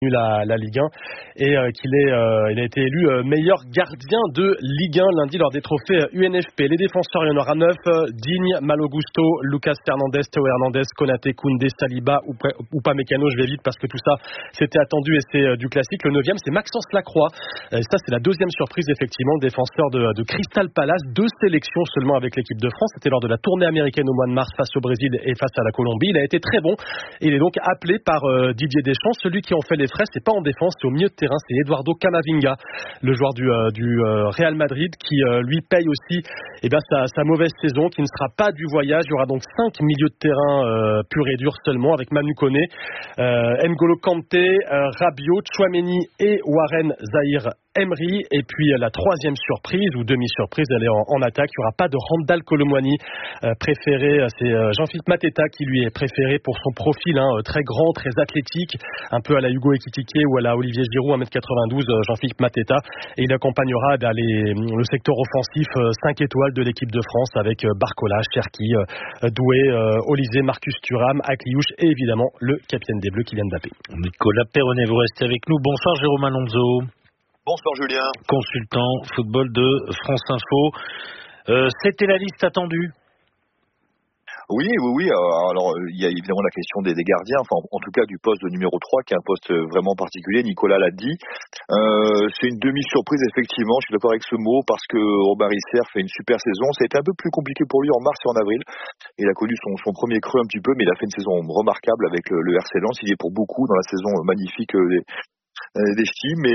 la Ligue 1 et il a été élu meilleur gardien de Ligue 1 lundi lors des trophées UNFP. Les défenseurs, il y en aura 9, Digne, Malo Gusto, Lucas Fernandez, Théo Hernandez, Konaté, Koundé, Saliba ou Upamecano. Je vais vite parce que tout ça c'était attendu et c'est du classique. Le 9e, c'est Maxence Lacroix. Ça c'est la deuxième surprise effectivement, le défenseur de Crystal Palace. 2 sélections seulement avec l'équipe de France. C'était lors de la tournée américaine au mois de mars face au Brésil et face à la Colombie. Il a été très bon et il est donc appelé par Didier Deschamps. Celui qui en fait les frais, c'est pas en défense, c'est au milieu de terrain, c'est Eduardo Camavinga, le joueur du Real Madrid, qui lui paye aussi sa mauvaise saison, qui ne sera pas du voyage. Il y aura donc 5 milieux de terrain pur et dur seulement, avec Manu Koné, N'Golo Kanté, Rabiot, Tchouaméni et Warren Zaïre-Emery. Et puis la troisième surprise ou demi-surprise, elle est en attaque. Il n'y aura pas de Randal Kolo Muani préféré. C'est Jean-Philippe Mateta qui lui est préféré pour son profil très grand, très athlétique, un peu à la Hugo Ekitike ou à la Olivier Giroud, 1m92, Jean-Philippe Mateta. Et il accompagnera le secteur offensif 5 étoiles de l'équipe de France avec Barcola, Cherki, Doué, Olysée, Marcus Thuram, Akliouche et évidemment le capitaine des Bleus, Kylian Mbappé. Nicolas Perronnet, vous restez avec nous. Bonsoir Jérôme Alonso. Bonsoir Julien. Consultant football de France Info. C'était la liste attendue. Oui. Alors, il y a évidemment la question des gardiens, enfin, en tout cas du poste de numéro 3, qui est un poste vraiment particulier. Nicolas l'a dit. C'est une demi-surprise, effectivement. Je suis d'accord avec ce mot, parce que Romary Serre fait une super saison. Ça a été un peu plus compliqué pour lui en mars et en avril. Il a connu son premier creux un petit peu, mais il a fait une saison remarquable avec le RC Lens. Il est pour beaucoup dans la saison magnifique des Ch'tis, mais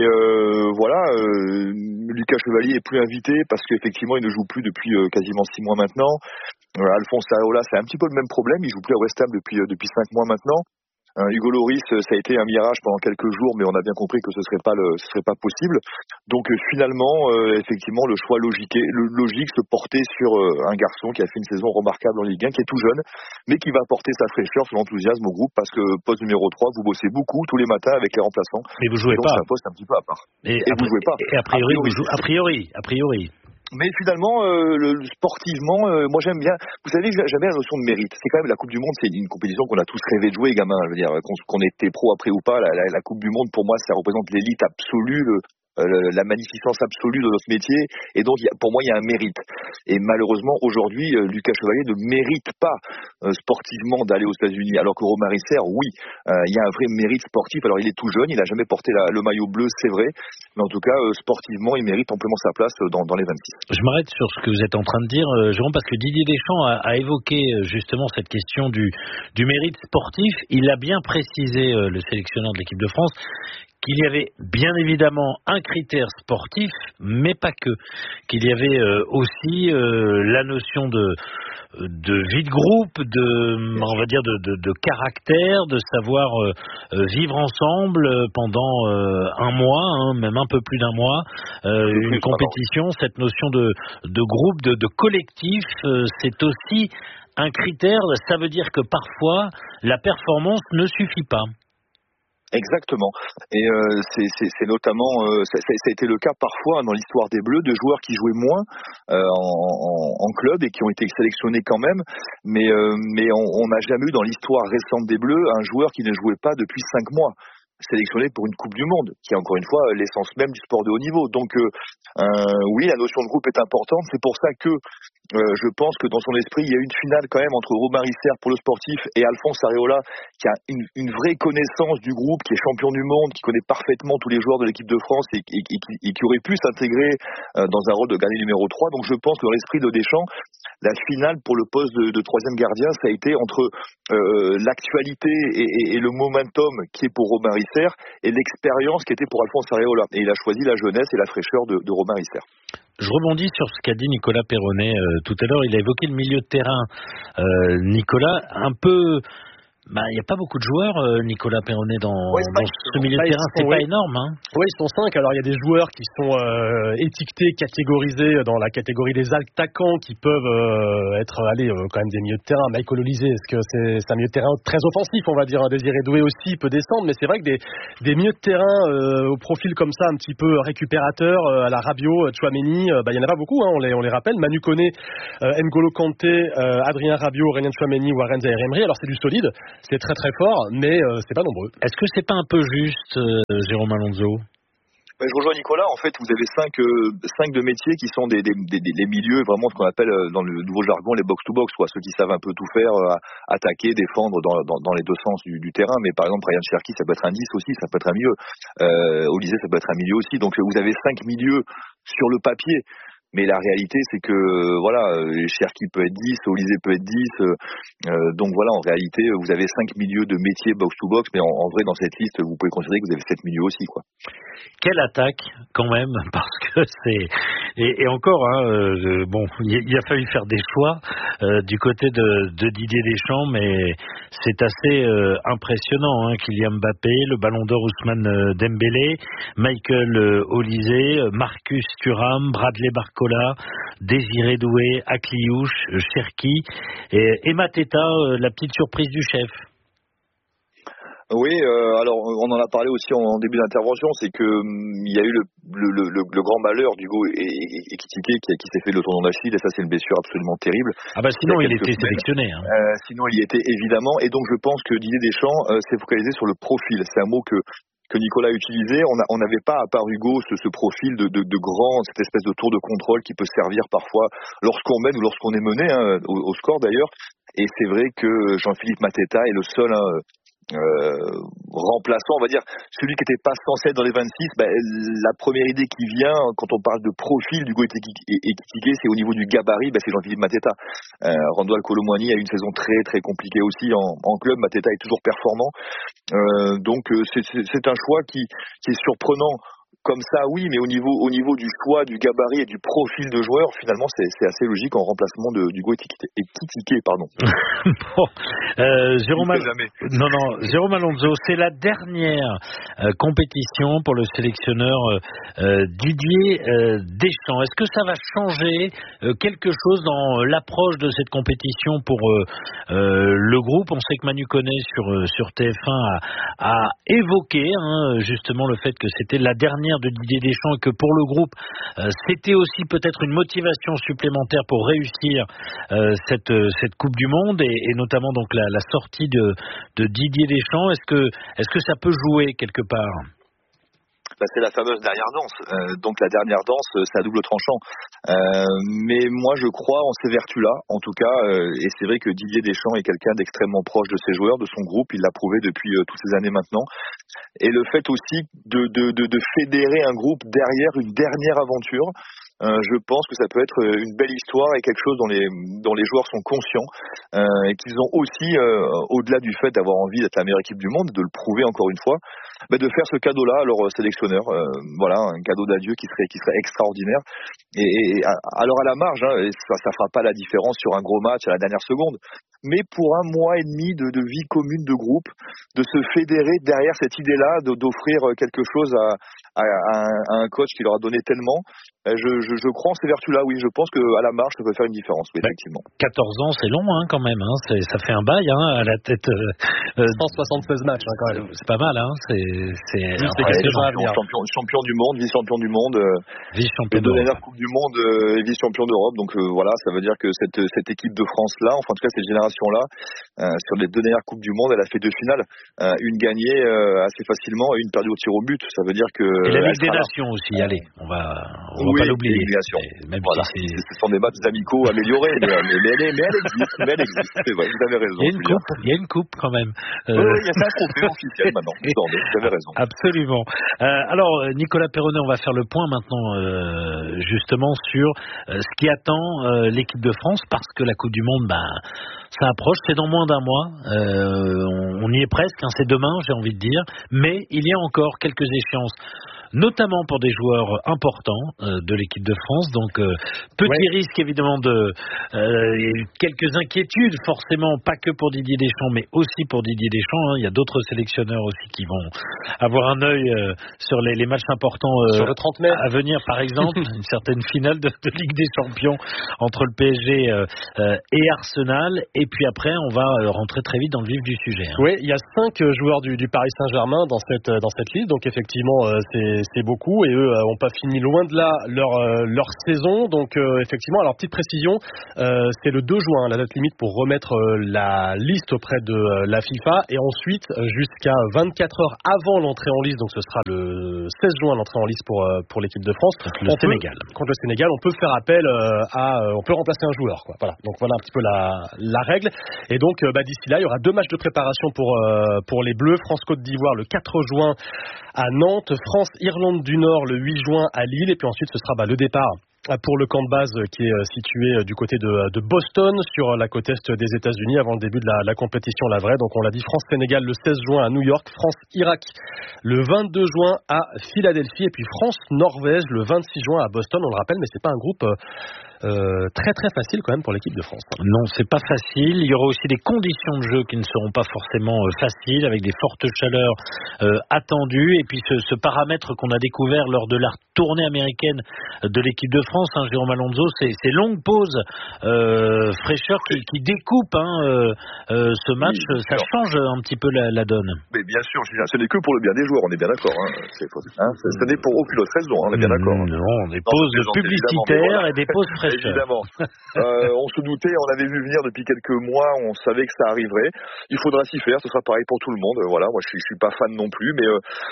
Lucas Chevalier est plus invité parce qu'effectivement il ne joue plus depuis quasiment 6 mois maintenant. Alphonse Areola, c'est un petit peu le même problème, il joue plus à West Ham depuis 5 mois maintenant. Hugo Lloris, ça a été un mirage pendant quelques jours, mais on a bien compris que ce serait pas possible. Donc finalement, effectivement, le choix logique se portait sur un garçon qui a fait une saison remarquable en Ligue 1, qui est tout jeune, mais qui va apporter sa fraîcheur, son enthousiasme au groupe, parce que poste numéro 3, vous bossez beaucoup tous les matins avec les remplaçants. Mais vous jouez donc, pas. C'est un poste un petit peu à part. Et vous jouez pas. Et a priori. Mais finalement, sportivement, moi j'aime bien. Vous savez, j'aime bien la notion de mérite. C'est quand même la Coupe du Monde, c'est une compétition qu'on a tous rêvé de jouer, gamins. Je veux dire, qu'on était pro après ou pas, la Coupe du Monde pour moi, ça représente l'élite absolue. La magnificence absolue de notre métier, et donc pour moi il y a un mérite, et malheureusement aujourd'hui Lucas Chevalier ne mérite pas sportivement d'aller aux États-Unis, alors que Romary Serre, oui, il y a un vrai mérite sportif. Alors il est tout jeune, il a jamais porté le maillot bleu, c'est vrai, mais en tout cas sportivement il mérite amplement sa place dans les 26. Je m'arrête sur ce que vous êtes en train de dire, Jérôme, parce que Didier Deschamps a évoqué justement cette question du mérite sportif. Il a bien précisé, le sélectionneur de l'équipe de France, qu'il y avait bien évidemment un critère sportif, mais pas que. Qu'il y avait aussi la notion de vie de groupe, on va dire de caractère, de savoir vivre ensemble pendant un mois, même un peu plus d'un mois, une compétition, cette notion de groupe, de collectif, c'est aussi un critère. Ça veut dire que parfois la performance ne suffit pas. Exactement, et c'est notamment ça a été le cas parfois dans l'histoire des Bleus de joueurs qui jouaient moins en club et qui ont été sélectionnés quand même, mais on n'a jamais eu dans l'histoire récente des Bleus un joueur qui ne jouait pas depuis 5 mois sélectionné pour une Coupe du Monde, qui est encore une fois l'essence même du sport de haut niveau. Donc oui, la notion de groupe est importante. C'est pour ça que je pense que dans son esprit, il y a une finale quand même entre Romary Serre pour le sportif et Alphonse Areola, qui a une vraie connaissance du groupe, qui est champion du monde, qui connaît parfaitement tous les joueurs de l'équipe de France et qui aurait pu s'intégrer dans un rôle de gardien numéro 3. Donc je pense que dans l'esprit de Deschamps, la finale pour le poste de troisième gardien, ça a été entre l'actualité et le momentum qui est pour Romary Serre et l'expérience qui était pour Alphonse Areola. Et il a choisi la jeunesse et la fraîcheur de Romary Serre. Je rebondis sur ce qu'a dit Nicolas Perronnet tout à l'heure. Il a évoqué le milieu de terrain. Nicolas, un peu... il n'y a pas beaucoup de joueurs, Nicolas Perronnet, dans ce milieu de terrain. C'est pas énorme, hein. Oui, ils sont 5. Alors, il y a des joueurs qui sont étiquetés, catégorisés dans la catégorie des attaquants qui peuvent être quand même des milieux de terrain. Michael Olysée, est-ce que c'est un milieu de terrain très offensif, on va dire. Désiré Doué aussi peut descendre, mais c'est vrai que des milieux de terrain au profil comme ça, un petit peu récupérateur, à la Rabiot, Tchouaméni, il y en a pas beaucoup, hein, on les rappelle. Manu Koné, N'Golo Kanté, Adrien Rabiot, Renan Tchouaméni, Warren Zaïre-Emery. Alors, c'est du solide. c'est très très fort, mais c'est pas nombreux. Est-ce que c'est pas un peu juste, Jérôme Alonso? Je rejoins Nicolas. En fait, vous avez cinq de métiers qui sont des milieux, vraiment ce qu'on appelle dans le nouveau jargon les box-to-box, quoi. Ceux qui savent un peu tout faire, attaquer, défendre dans les deux sens du terrain. Mais par exemple, Ryan Cherki, ça peut être un 10 aussi, ça peut être un milieu. Olysée, ça peut être un milieu aussi. Donc vous avez 5 milieux sur le papier. Mais la réalité, c'est que Cherki peut être 10, Olysée peut être 10. Donc voilà, en réalité, vous avez 5 milieux de métiers box-to-box, mais en vrai, dans cette liste, vous pouvez considérer que vous avez 7 milieux aussi, quoi. Quelle attaque, quand même, parce que c'est... Et encore, il a fallu faire des choix du côté de Didier Deschamps, mais c'est assez impressionnant. Kylian Mbappé, le Ballon d'Or Ousmane Dembélé, Michael Olysée, Marcus Thuram, Bradley Barcola, Désiré Doué, Akliouche, Cherki et Mateta, la petite surprise du chef. Oui, alors on en a parlé aussi en début d'intervention, c'est que il y a eu le grand malheur d'Hugo Ekitike qui s'est fait le tendon d'Achille, et ça c'est une blessure absolument terrible. Sinon il était sélectionné. Sinon il y était évidemment, et donc je pense que Didier Deschamps s'est focalisé sur le profil. C'est un mot que Nicolas a utilisé. On n'avait pas, à part Hugo, ce profil de grand, cette espèce de tour de contrôle qui peut servir parfois lorsqu'on mène ou lorsqu'on est mené, au score d'ailleurs. Et c'est vrai que Jean-Philippe Mateta est le seul remplaçant, on va dire, celui qui n'était pas censé être dans les 26. La première idée qui vient quand on parle de profil d'Hugo Ekitike, c'est au niveau du gabarit, c'est Jean-Philippe Mateta. Randall Kolo Muani a eu une saison très très compliquée aussi en club. Mateta est toujours performant, donc c'est un choix qui est surprenant. Comme ça, oui, mais au niveau du choix, du gabarit et du profil de joueur, finalement, c'est assez logique en remplacement d'Hugo Ekitike, pardon. Jérôme Alonso, c'est la dernière compétition pour le sélectionneur Didier Deschamps. Est-ce que ça va changer quelque chose dans l'approche de cette compétition pour le groupe? On sait que Manu Koné sur TF1 a évoqué justement le fait que c'était la dernière de Didier Deschamps et que pour le groupe c'était aussi peut-être une motivation supplémentaire pour réussir cette Coupe du Monde et notamment donc la sortie de Didier Deschamps. Est-ce que ça peut jouer quelque part? C'est la fameuse dernière danse. Donc la dernière danse, c'est à double tranchant. Mais moi, je crois en ces vertus-là, en tout cas. Et c'est vrai que Didier Deschamps est quelqu'un d'extrêmement proche de ses joueurs, de son groupe. Il l'a prouvé depuis toutes ces années maintenant. Et le fait aussi de fédérer un groupe derrière une dernière aventure, je pense que ça peut être une belle histoire et quelque chose dont les joueurs sont conscients et qu'ils ont aussi, au-delà du fait d'avoir envie d'être la meilleure équipe du monde, de le prouver encore une fois, de faire ce cadeau-là à leur sélectionneur. Un cadeau d'adieu qui serait extraordinaire. Et alors à la marge, ça fera pas la différence sur un gros match à la dernière seconde. Mais pour un mois et demi de vie commune de groupe, de se fédérer derrière cette idée-là, d'offrir quelque chose à un coach qui leur a donné tellement, je crois en ces vertus-là, oui. Je pense qu'à la marge, ça peut faire une différence, oui, effectivement. 14 ans, c'est long quand même. Ça fait un bail à la tête. 176 matchs quand même. C'est pas mal. C'est champion du monde, vice-champion du monde, vice-champion de dernière Coupe du Monde et vice-champion d'Europe. Donc ça veut dire que cette équipe de France-là, enfin en tout cas cette génération-là, sur les 2 dernières Coupes du Monde, elle a fait 2 finales, une gagnée assez facilement et une perdue au tir au but. Ça veut dire que et la Ligue des Nations aussi. Allez, on va pas l'oublier. Même si ce sont des matchs amicaux améliorés, mais elle existe. C'est vrai, vous avez raison. Il y a une coupe quand même. Oui, il y a un trophée officiel maintenant. Vous avez raison. Absolument. Alors, Nicolas Perronnet, on va faire le point maintenant justement sur ce qui attend l'équipe de France, parce que la Coupe du Monde, ça approche, c'est dans moins d'un mois. On y est presque, c'est demain, j'ai envie de dire. Mais il y a encore quelques échéances, notamment pour des joueurs importants de l'équipe de France. Donc, petit risque évidemment quelques inquiétudes, forcément, pas que pour Didier Deschamps, mais aussi pour Didier Deschamps. Il y a d'autres sélectionneurs aussi qui vont avoir un œil sur les matchs importants sur le 30 mai à venir, par exemple, une certaine finale de Ligue des Champions entre le PSG et Arsenal. Et puis après, on va rentrer très vite dans le vif du sujet. Oui, il y a 5 joueurs du Paris Saint-Germain dans cette liste. Donc effectivement, c'est beaucoup, et eux n'ont pas fini loin de là leur saison. Donc effectivement, alors petite précision, c'est le 2 juin la date limite pour remettre la liste auprès de la FIFA, et ensuite jusqu'à 24 heures avant l'entrée en liste, donc ce sera le 16 juin l'entrée en liste pour l'équipe de France contre le Sénégal, on peut faire appel on peut remplacer un joueur, quoi. Voilà, donc voilà un petit peu la règle. Et donc d'ici là, il y aura 2 matchs de préparation pour les Bleus. France-Côte d'Ivoire le 4 juin à Nantes, France-Irlande du Nord le 8 juin à Lille, et puis ensuite ce sera le départ pour le camp de base qui est situé du côté de Boston, sur la côte est des États-Unis, avant le début de la compétition, la vraie. Donc on l'a dit, France-Sénégal le 16 juin à New York, France-Irak le 22 juin à Philadelphie, et puis France-Norvège le 26 juin à Boston. On le rappelle, mais c'est pas un groupe très très facile quand même pour l'équipe de France. Non, c'est pas facile. Il y aura aussi des conditions de jeu qui ne seront pas forcément faciles, avec des fortes chaleurs attendues, et puis ce paramètre qu'on a découvert lors de la tournée américaine de l'équipe de France, Jérôme Alonso, ces longues pauses fraîcheur qui découpent ce match, oui, ça change un petit peu la donne. Mais bien sûr, ce n'est que pour le bien des joueurs, on est bien d'accord. Ce n'est pour aucune autre raison, on est bien d'accord. Non, des pauses publicitaires et des pauses fraîcheur. Évidemment. On se doutait, on avait vu venir depuis quelques mois, on savait que ça arriverait. Il faudra s'y faire, ce sera pareil pour tout le monde. Voilà, moi je suis pas fan non plus, mais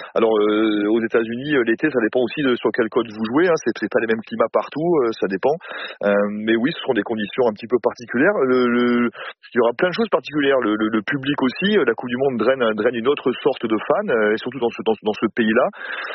aux États-Unis, l'été, ça dépend aussi sur quel côte vous jouez. C'est pas les mêmes climats partout, ça dépend. Mais oui, ce sont des conditions un petit peu particulières. Il y aura plein de choses particulières. Le public aussi, la Coupe du Monde draine une autre sorte de fans, et surtout dans ce pays-là,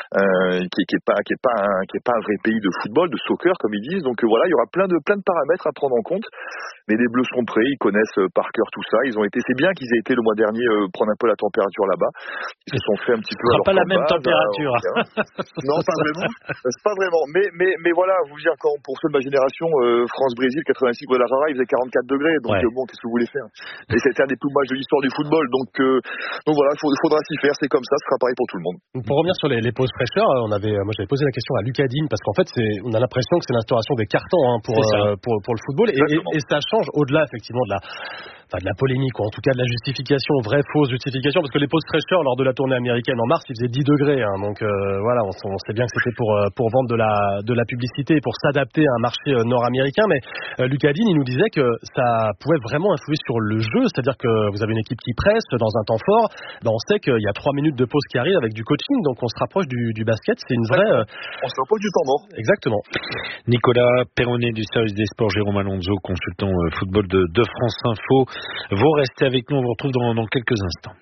qui est pas un vrai pays de football, de soccer comme ils disent. Donc voilà, il y aura plein de paramètres à prendre en compte. Mais les Bleus seront prêts, ils connaissent par cœur tout ça. C'est bien qu'ils aient été le mois dernier prendre un peu la température là-bas. Ils se sont fait un petit peu. Ce sera pas la même température. Non, pas vraiment. C'est pas vraiment. Mais voilà, vous dire, pour ceux de ma génération, France-Brésil 86, Guadalajara, il faisait 44 degrés. Donc bon, qu'est-ce que vous voulez faire? Et c'était un des plus beaux matchs de l'histoire du football. Donc voilà, il faudra s'y faire. C'est comme ça, ce sera pareil pour tout le monde. Pour revenir sur les pauses fraîcheurs, moi j'avais posé la question à Lucas Digne, parce qu'en fait on a l'impression que c'est l'instauration des cartons pour le football, et ça change au-delà effectivement de la polémique, ou en tout cas de la justification, vraie, fausse justification, parce que les pauses fraîcheurs lors de la tournée américaine en mars, il faisait 10 degrés, donc voilà, on sait bien que c'était pour vendre de la publicité et pour s'adapter à un marché nord-américain. Mais Lucas Digne, il nous disait que ça pouvait vraiment influer sur le jeu, c'est-à-dire que vous avez une équipe qui presse dans un temps fort, on sait qu'il y a 3 minutes de pause qui arrivent avec du coaching, donc on se rapproche du basket, c'est une vraie... On se rapproche du temps mort. Exactement. Nicolas Perronnet du service des sports, Jérôme Alonso, consultant football de France Info. Vous restez avec nous, on vous retrouve dans quelques instants.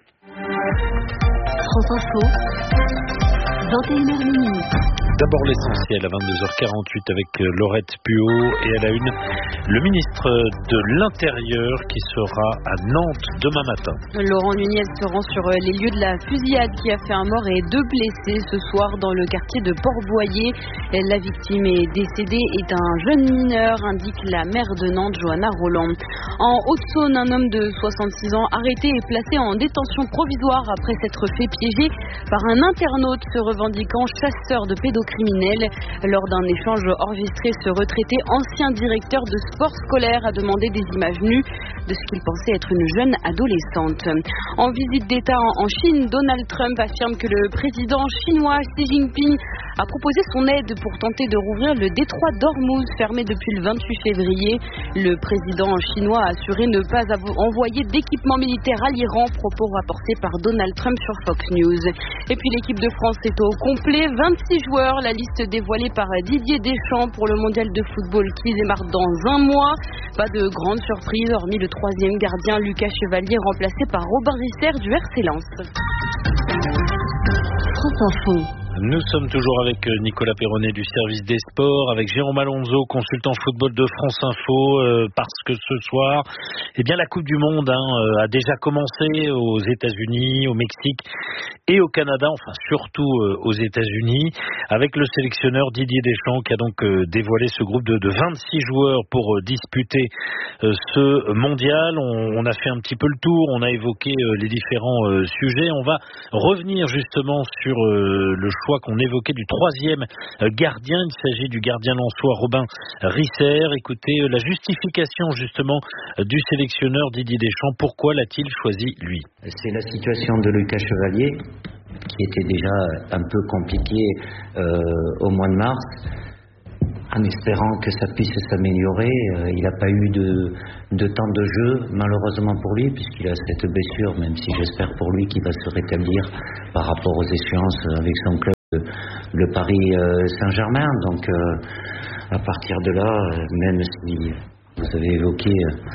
France Info, 21h minuit. D'abord l'essentiel à 22h48 avec Laurette Puot, et à la une, le ministre de l'Intérieur qui sera à Nantes demain matin. Laurent Nunez se rend sur les lieux de la fusillade qui a fait un mort et 2 blessés ce soir dans le quartier de Port-Boyer. La victime est décédée est un jeune mineur, indique la maire de Nantes, Johanna Roland. En Haute-Saône, un homme de 66 ans arrêté et placé en détention provisoire après s'être fait piéger par un internaute se revendiquant chasseur de pédocriminels. Lors d'un échange enregistré, ce retraité ancien directeur de sport scolaire a demandé des images nues de ce qu'il pensait être une jeune adolescente. En visite d'État en Chine, Donald Trump affirme que le président chinois Xi Jinping a proposé son aide pour tenter de rouvrir le détroit d'Ormuz, fermé depuis le 28 février. Le président chinois a assuré ne pas envoyer d'équipement militaire à l'Iran, propos rapportés par Donald Trump sur Fox News. Et puis l'équipe de France est au complet, 26 joueurs, la liste dévoilée par Didier Deschamps pour le mondial de football qui démarre dans un mois. Pas de grande surprise, hormis le 3e gardien Lucas Chevalier, remplacé par Robin Risser du RC Lens. France Info. Nous sommes toujours avec Nicolas Perronnet du service des sports, avec Jérôme Alonso, consultant football de France Info, parce que ce soir, la Coupe du Monde a déjà commencé aux États-Unis, au Mexique et au Canada, enfin surtout aux États-Unis, avec le sélectionneur Didier Deschamps qui a donc dévoilé ce groupe de 26 joueurs pour disputer ce mondial. On a fait un petit peu le tour, on a évoqué les différents sujets. On va revenir justement sur le choix qu'on évoquait du 3e gardien. Il s'agit du gardien lensois Robin Risser. Écoutez la justification justement du sélectionneur Didier Deschamps. Pourquoi l'a-t-il choisi lui? C'est la situation de Lucas Chevalier. qui était déjà un peu compliqué au mois de mars, en espérant que ça puisse s'améliorer. Il n'a pas eu de temps de jeu, malheureusement pour lui, puisqu'il a cette blessure, même si j'espère pour lui qu'il va se rétablir par rapport aux échéances avec son club, le Paris Saint-Germain. Donc à partir de là, même si vous avez évoqué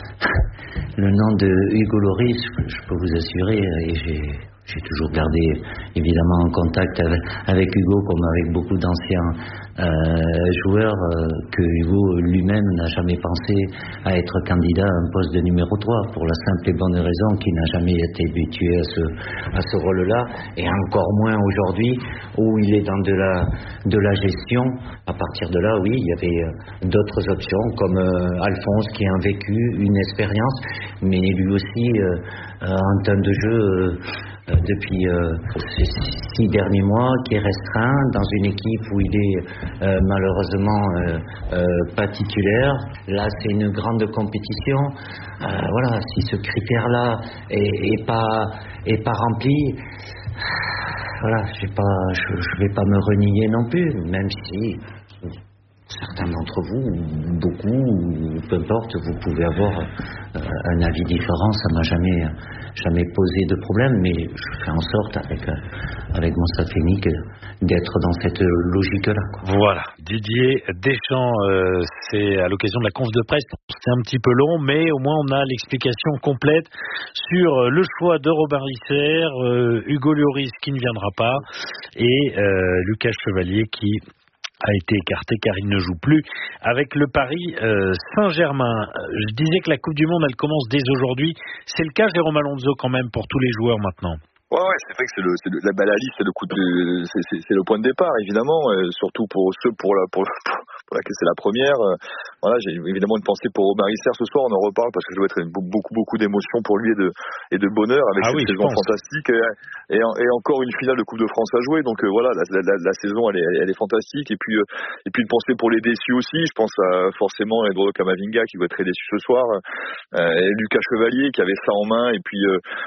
le nom de Hugo Lloris, je peux vous assurer, et j'ai toujours gardé évidemment en contact avec Hugo, comme avec beaucoup d'anciens joueurs, que Hugo lui-même n'a jamais pensé à être candidat à un poste de numéro 3, pour la simple et bonne raison qu'il n'a jamais été habitué à ce rôle-là, et encore moins aujourd'hui où il est dans de la gestion. À partir de là, oui, il y avait d'autres options, comme Alphonse, qui a un vécu, une expérience, mais lui aussi en temps de jeu depuis ces 6 derniers mois, qui est restreint dans une équipe où il est malheureusement pas titulaire. Là, c'est une grande compétition. Voilà, si ce critère-là est pas rempli, voilà, je vais pas me renier non plus, même si certains d'entre vous, beaucoup, peu importe, vous pouvez avoir un avis différent. Ça m'a jamais posé de problème, mais je fais en sorte avec mon staff technique d'être dans cette logique-là, quoi. Voilà, Didier Deschamps, c'est à l'occasion de la conf de presse, c'est un petit peu long, mais au moins on a l'explication complète sur le choix de Robin Risser, Hugo Lloris qui ne viendra pas, et Lucas Chevalier qui a été écarté car il ne joue plus avec le Paris Saint-Germain. Je disais que la Coupe du Monde, elle commence dès aujourd'hui. C'est le cas, Jérôme Alonso, quand même, pour tous les joueurs maintenant. Ouais, c'est vrai que la liste, c'est c'est le point de départ, évidemment, surtout pour ceux pour laquelle c'est la première. Voilà, j'ai évidemment une pensée pour Robin Risser ce soir, on en reparle parce que ça doit être beaucoup d'émotions pour lui et de bonheur avec cette saison fantastique et encore une finale de Coupe de France à jouer. Donc voilà, la saison elle est fantastique, et puis une pensée pour les déçus aussi. Je pense à forcément Eduardo Camavinga qui va être très déçu ce soir, et Lucas Chevalier qui avait ça en main et puis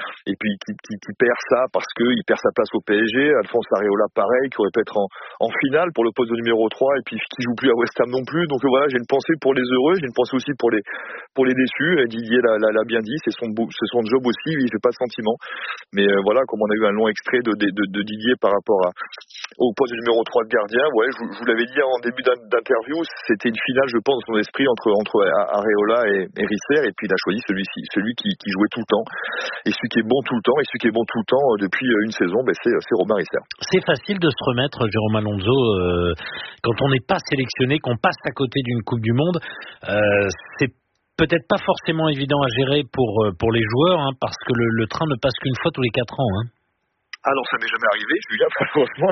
qui perd ça parce qu'il perd sa place au PSG. Alphonse Areola pareil, qui aurait pu être en finale pour le poste de numéro 3 et puis qui joue plus à West Ham non plus. Donc voilà, j'ai une pensée pour les heureux, j'ai une pensée aussi pour les déçus. Et Didier l'a bien dit, c'est son job aussi, il fait pas de sentiment. Mais voilà, comme on a eu un long extrait de Didier par rapport au poste de numéro 3 de gardien, ouais, je vous l'avais dit en début d'interview, c'était une finale, je pense, dans son esprit entre Areola et Risser, et puis il a choisi celui qui jouait tout le temps, et celui qui est bon tout le temps, et celui qui est bon tout le temps depuis une saison, c'est Robin Risser. C'est facile de se remettre, Jérôme Alonso, quand on n'est pas sélectionné, qu'on passe à côté d'une Coupe du Monde. C'est peut-être pas forcément évident à gérer pour les joueurs, hein, parce que le train ne passe qu'une fois tous les 4 ans. Hein. Ah non, ça m'est jamais arrivé, Julien, malheureusement.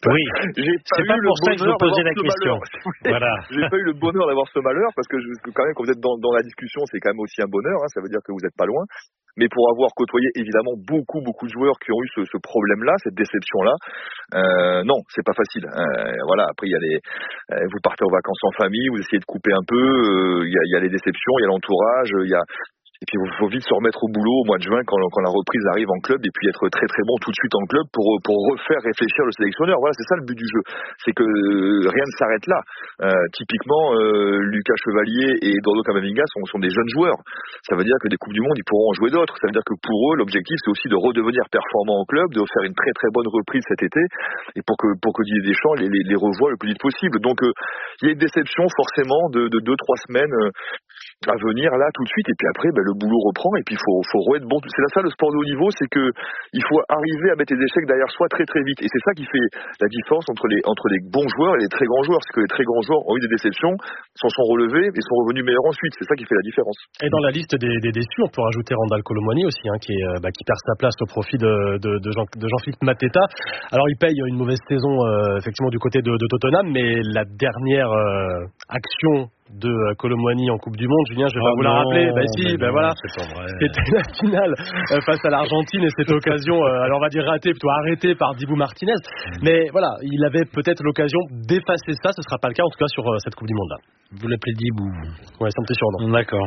C'est pas pour ça que je vous posais la question. Voilà. J'ai pas eu le bonheur d'avoir ce malheur, parce que quand même, quand vous êtes dans la discussion, c'est quand même aussi un bonheur, hein, ça veut dire que vous n'êtes pas loin. Mais pour avoir côtoyé évidemment beaucoup de joueurs qui ont eu ce problème-là, cette déception-là, non, c'est pas facile. Voilà, après il y a vous partez en vacances en famille, vous essayez de couper un peu, il y a les déceptions, il y a l'entourage, et puis il faut vite se remettre au boulot au mois de juin quand la reprise arrive en club, et puis être très très bon tout de suite en club pour refaire réfléchir le sélectionneur. Voilà, c'est ça le but du jeu. C'est que rien ne s'arrête là. Typiquement, Lucas Chevalier et Eduardo Camavinga sont des jeunes joueurs. Ça veut dire que des Coupes du Monde, ils pourront en jouer d'autres. Ça veut dire que pour eux, l'objectif, c'est aussi de redevenir performant en club, de faire une très très bonne reprise cet été, et pour que Didier Deschamps les revoie le plus vite possible. Donc il y a une déception forcément de 2-3 semaines à venir là tout de suite, et puis après le boulot reprend, et puis il faut re-être bon. C'est ça le sport de haut niveau, c'est que il faut arriver à mettre les échecs derrière soi très très vite, et c'est ça qui fait la différence entre les bons joueurs et les très grands joueurs. C'est que les très grands joueurs ont eu des déceptions, s'en sont relevés et sont revenus meilleurs ensuite. C'est ça qui fait la différence. Et dans la liste des déçus, on peut rajouter Randal Kolo Muani aussi, hein, qui perd sa place au profit de Jean-Philippe Mateta. Alors il paye une mauvaise saison effectivement du côté de Tottenham, mais la dernière action de Kolo Muani en Coupe du Monde. Julien, je vais pas vous la rappeler. Voilà. C'était la finale face à l'Argentine et cette occasion, alors on va dire ratée, plutôt arrêtée par Dibu Martinez. Mais voilà, il avait peut-être l'occasion d'effacer ça. Ce sera pas le cas en tout cas sur cette Coupe du Monde là. Vous l'appelez Dibou? Ouais, c'est un petit surnom. D'accord.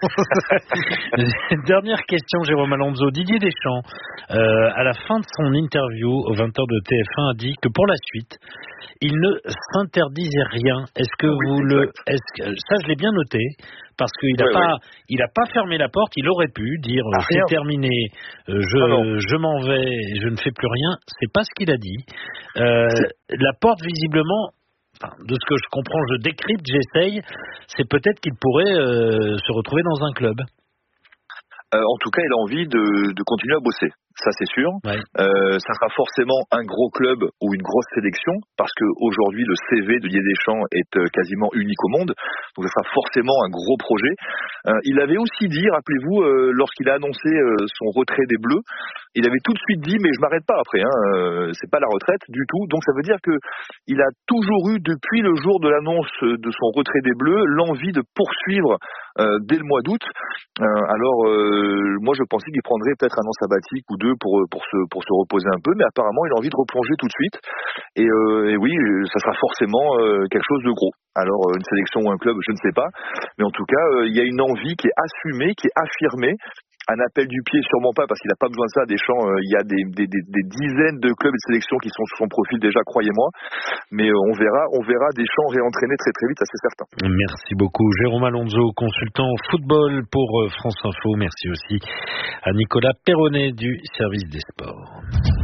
Dernière question, Jérôme Alonso. Didier Deschamps, à la fin de son interview aux 20h de TF1, a dit que pour la suite, il ne s'interdisait rien. Est-ce que ça, je l'ai bien il n'a pas fermé la porte. Il aurait pu dire c'est terminé, je m'en vais, je ne fais plus rien. C'est pas ce qu'il a dit. La porte, visiblement, de ce que je comprends, je décrypte, j'essaye. C'est peut-être qu'il pourrait se retrouver dans un club. En tout cas, il a envie de continuer à bosser. Ça c'est sûr. Ouais. Ça sera forcément un gros club ou une grosse sélection parce que aujourd'hui le CV de Didier Deschamps est quasiment unique au monde. Donc ça sera forcément un gros projet. Il avait aussi dit, rappelez-vous, lorsqu'il a annoncé son retrait des Bleus, il avait tout de suite dit mais je m'arrête pas après. C'est pas la retraite du tout. Donc ça veut dire que il a toujours eu depuis le jour de l'annonce de son retrait des Bleus l'envie de poursuivre dès le mois d'août. Alors moi je pensais qu'il prendrait peut-être un an sabbatique ou deux pour se reposer un peu, mais apparemment il a envie de replonger tout de suite et oui, ça sera forcément quelque chose de gros. Alors une sélection ou un club, je ne sais pas, mais en tout cas il y a une envie qui est assumée, qui est affirmée. Un appel du pied, sûrement pas, parce qu'il n'a pas besoin de ça. Deschamps, il y a des dizaines de clubs et de sélections qui sont sur son profil déjà, croyez-moi. Mais on verra Deschamps réentraîner très très vite, ça c'est certain. Merci beaucoup, Jérôme Alonso, consultant football pour France Info. Merci aussi à Nicolas Perronnet du service des sports.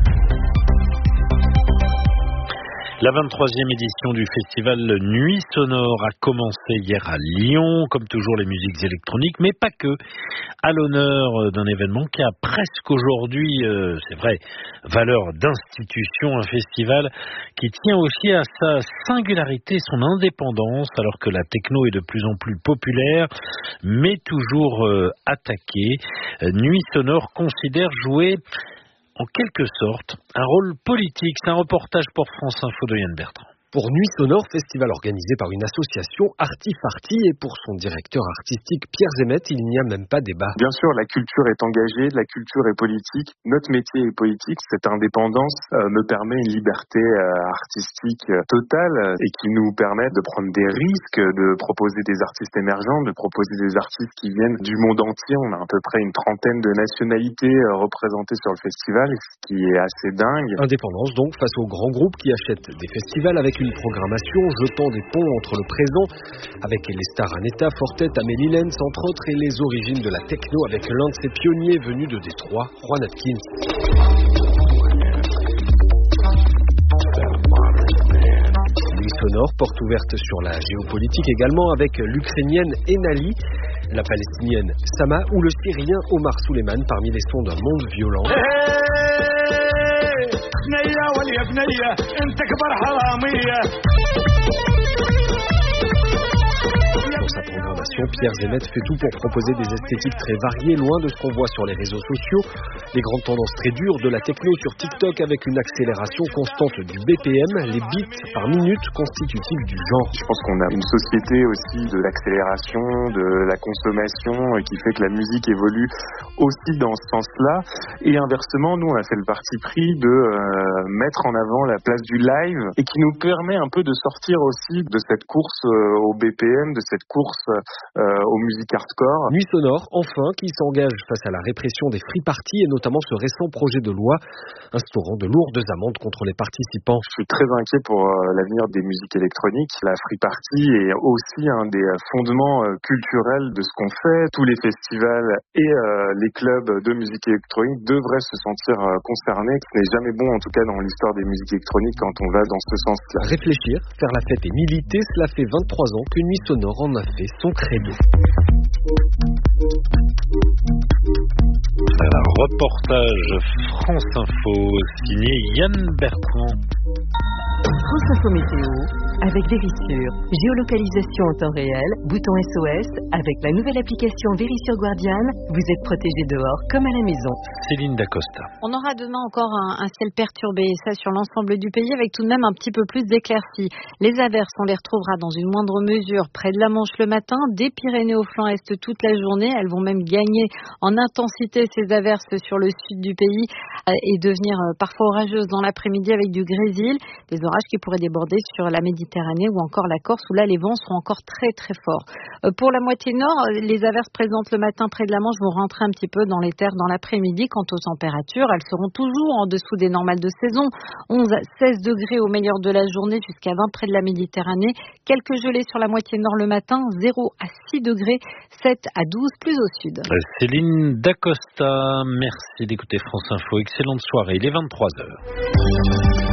La 23e édition du festival Nuit Sonore a commencé hier à Lyon, comme toujours les musiques électroniques, mais pas que, à l'honneur d'un événement qui a presque aujourd'hui, c'est vrai, valeur d'institution, un festival qui tient aussi à sa singularité, son indépendance, alors que la techno est de plus en plus populaire, mais toujours attaquée. Nuit Sonore considère jouer en quelque sorte un rôle politique. C'est un reportage pour France Info de Yann Bertrand. Pour Nuit Sonore, festival organisé par une association Artifarty, et pour son directeur artistique Pierre Zemet, il n'y a même pas débat. Bien sûr, la culture est engagée, la culture est politique, notre métier est politique, cette indépendance me permet une liberté artistique totale et qui nous permet de prendre des risques, de proposer des artistes émergents, de proposer des artistes qui viennent du monde entier. On a à peu près une trentaine de nationalités représentées sur le festival, ce qui est assez dingue. Indépendance donc face aux grands groupes qui achètent des festivals avec une programmation jetant des ponts entre le présent avec les stars Aneta, Fortet, Amélie Lenz entre autres et les origines de la techno avec l'un de ses pionniers venus de Détroit, Juan Atkins. Nuit Sonore, porte ouverte sur la géopolitique également avec l'Ukrainienne Enali, la Palestinienne Sama ou le Syrien Omar Suleiman parmi les sons d'un monde violent. Dans sa programmation, Pierre Zemet fait tout pour proposer des esthétiques très variées, loin de ce qu'on voit sur les réseaux sociaux. Les grandes tendances très dures de la techno sur TikTok avec une accélération constante du BPM, les beats par minute constitutifs du genre. Je pense qu'on a une société aussi de l'accélération, de la consommation, qui fait que la musique évolue aussi dans ce sens-là. Et inversement, nous, on a fait le parti pris de mettre en avant la place du live et qui nous permet un peu de sortir aussi de cette course au BPM, de cette course aux musiques hardcore. Nuit Sonore, enfin, qui s'engage face à la répression des free parties et notamment ce récent projet de loi instaurant de lourdes amendes contre les participants. Je suis très inquiet pour l'avenir des musiques électroniques. La free party est aussi un des fondements culturels de ce qu'on fait. Tous les festivals et les clubs de musique électronique devraient se sentir concernés. Ce n'est jamais bon, en tout cas dans l'histoire des musiques électroniques, quand on va dans ce sens-là. Réfléchir, faire la fête et militer, cela fait 23 ans que Nuit Sonore en a fait son credo. Un reportage France Info signé Yann Bertrand. France Info Météo. avec Vérissure. Géolocalisation en temps réel, bouton SOS. Avec la nouvelle application Vérissure Guardian, vous êtes protégé dehors comme à la maison. Céline Dacosta. On aura demain encore un ciel perturbé, et ça sur l'ensemble du pays, avec tout de même un petit peu plus d'éclaircies. Les averses, on les retrouvera dans une moindre mesure près de la Manche le matin, des Pyrénées au flanc est toute la journée. Elles vont même gagner en intensité, ces averses sur le sud du pays, et devenir parfois orageuses dans l'après-midi avec du grésil. Des orages qui pourraient déborder sur la Méditerranée ou encore la Corse, où là les vents seront encore très très forts. Pour la moitié nord, les averses présentes le matin près de la Manche vont rentrer un petit peu dans les terres dans l'après-midi. Quant aux températures, elles seront toujours en dessous des normales de saison. 11 à 16 degrés au meilleur de la journée, jusqu'à 20 près de la Méditerranée. Quelques gelées sur la moitié nord le matin, 0 à 6 degrés, 7 à 12 plus au sud. Céline Dacosta, merci d'écouter France Info. Excellente soirée, il est 23h.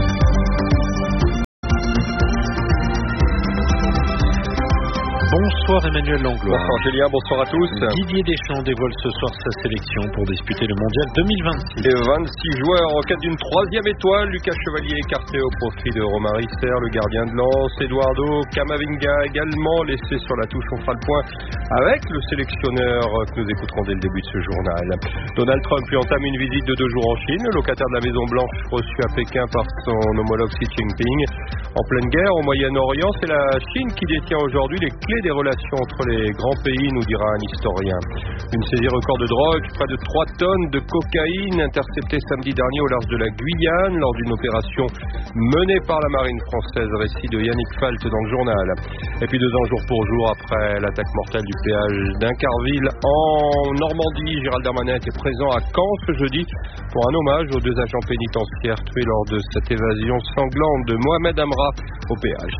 Bonsoir Emmanuel Langlois. Bonsoir Julien, bonsoir à tous. Didier Deschamps dévoile ce soir sa sélection pour disputer le Mondial 2026. Et 26 joueurs en quête d'une troisième étoile. Lucas Chevalier écarté au profit de Romain Risser, le gardien de Lens. Eduardo Camavinga également laissé sur la touche. On fera le point avec le sélectionneur que nous écouterons dès le début de ce journal. Donald Trump lui entame une visite de 2 jours en Chine. Le locataire de la Maison Blanche reçu à Pékin par son homologue Xi Jinping. En pleine guerre au Moyen-Orient, c'est la Chine qui détient aujourd'hui les clés des relations entre les grands pays, nous dira un historien. Une saisie record de drogue, près de 3 tonnes de cocaïne interceptée samedi dernier au large de la Guyane lors d'une opération menée par la marine française. Récit de Yannick Falt dans le journal. Et puis 2 ans jour pour jour après l'attaque mortelle du péage d'Incarville en Normandie, Gérald Darmanin était présent à Caen ce jeudi pour un hommage aux 2 agents pénitentiaires tués lors de cette évasion sanglante de Mohamed Amra au péage.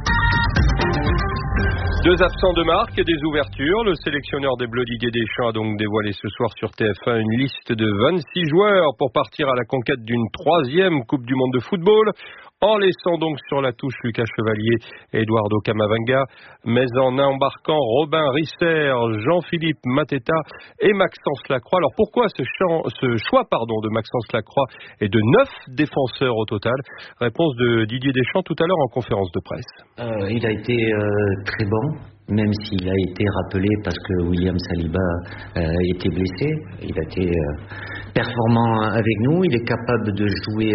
2 absents de marque et des ouvertures. Le sélectionneur des Bleus Didier Deschamps a donc dévoilé ce soir sur TF1 une liste de 26 joueurs pour partir à la conquête d'une 3e Coupe du Monde de football, en laissant donc sur la touche Lucas Chevalier et Eduardo Camavinga, mais en embarquant Robin Risser, Jean-Philippe Mateta et Maxence Lacroix. Alors pourquoi ce choix de Maxence Lacroix et de 9 défenseurs au total? Réponse de Didier Deschamps tout à l'heure en conférence de presse. Il a été très bon, même s'il a été rappelé parce que William Saliba était blessé. Il a été performant avec nous. Il est capable de jouer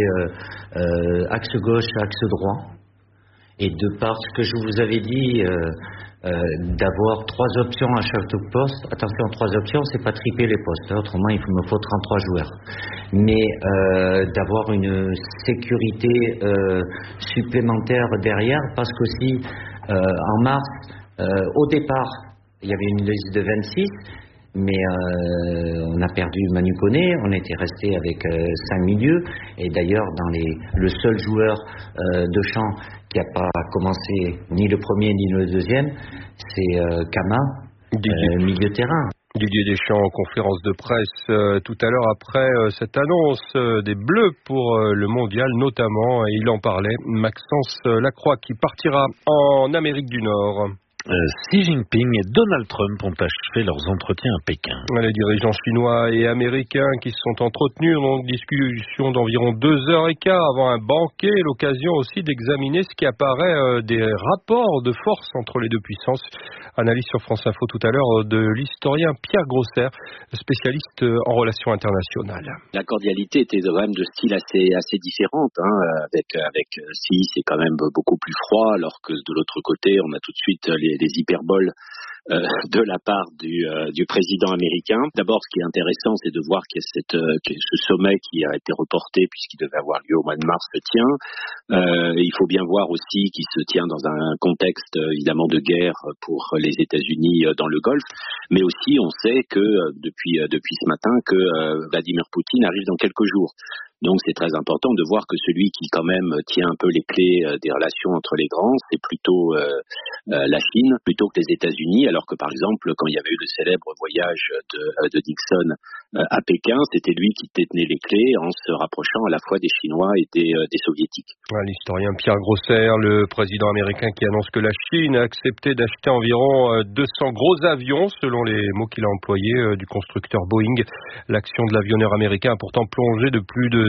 axe gauche, axe droit. Et de par ce que je vous avais dit, d'avoir 3 options à chaque poste. Attention, 3 options, c'est pas triper les postes. Autrement, il me faut 33 joueurs. Mais d'avoir une sécurité supplémentaire derrière, parce qu'aussi, en mars, au départ, il y avait une liste de 26, mais on a perdu Manu Koné, on était resté avec 5 milieux, et d'ailleurs le seul joueur de champ qui n'a pas commencé ni le premier ni le deuxième, c'est Kama, milieu terrain. Didier Deschamps en conférence de presse tout à l'heure après cette annonce des Bleus pour le Mondial notamment, et il en parlait, Maxence Lacroix qui partira en Amérique du Nord. Xi Jinping et Donald Trump ont achevé leurs entretiens à Pékin. Les dirigeants chinois et américains qui se sont entretenus dans une discussion d'environ 2h15 avant un banquet, l'occasion aussi d'examiner ce qui apparaît des rapports de force entre les 2 puissances. Analyse sur France Info tout à l'heure de l'historien Pierre Grosser, spécialiste en relations internationales. La cordialité était quand même de style assez différente. Avec Xi, c'est quand même beaucoup plus froid, alors que de l'autre côté, on a tout de suite les hyperboles de la part du président américain. D'abord, ce qui est intéressant, c'est de voir que ce sommet qui a été reporté puisqu'il devait avoir lieu au mois de mars se tient. Il faut bien voir aussi qu'il se tient dans un contexte évidemment de guerre pour les États-Unis dans le Golfe, mais aussi on sait que depuis ce matin que Vladimir Poutine arrive dans quelques jours. Donc c'est très important de voir que celui qui quand même tient un peu les clés des relations entre les grands, c'est plutôt la Chine, plutôt que les États-Unis, alors que par exemple quand il y avait eu le célèbre voyage de Nixon à Pékin, c'était lui qui détenait les clés en se rapprochant à la fois des Chinois et des Soviétiques. L'historien Pierre Grosser, le président américain qui annonce que la Chine a accepté d'acheter environ 200 gros avions, selon les mots qu'il a employés, du constructeur Boeing. L'action de l'avionneur américain a pourtant plongé de plus de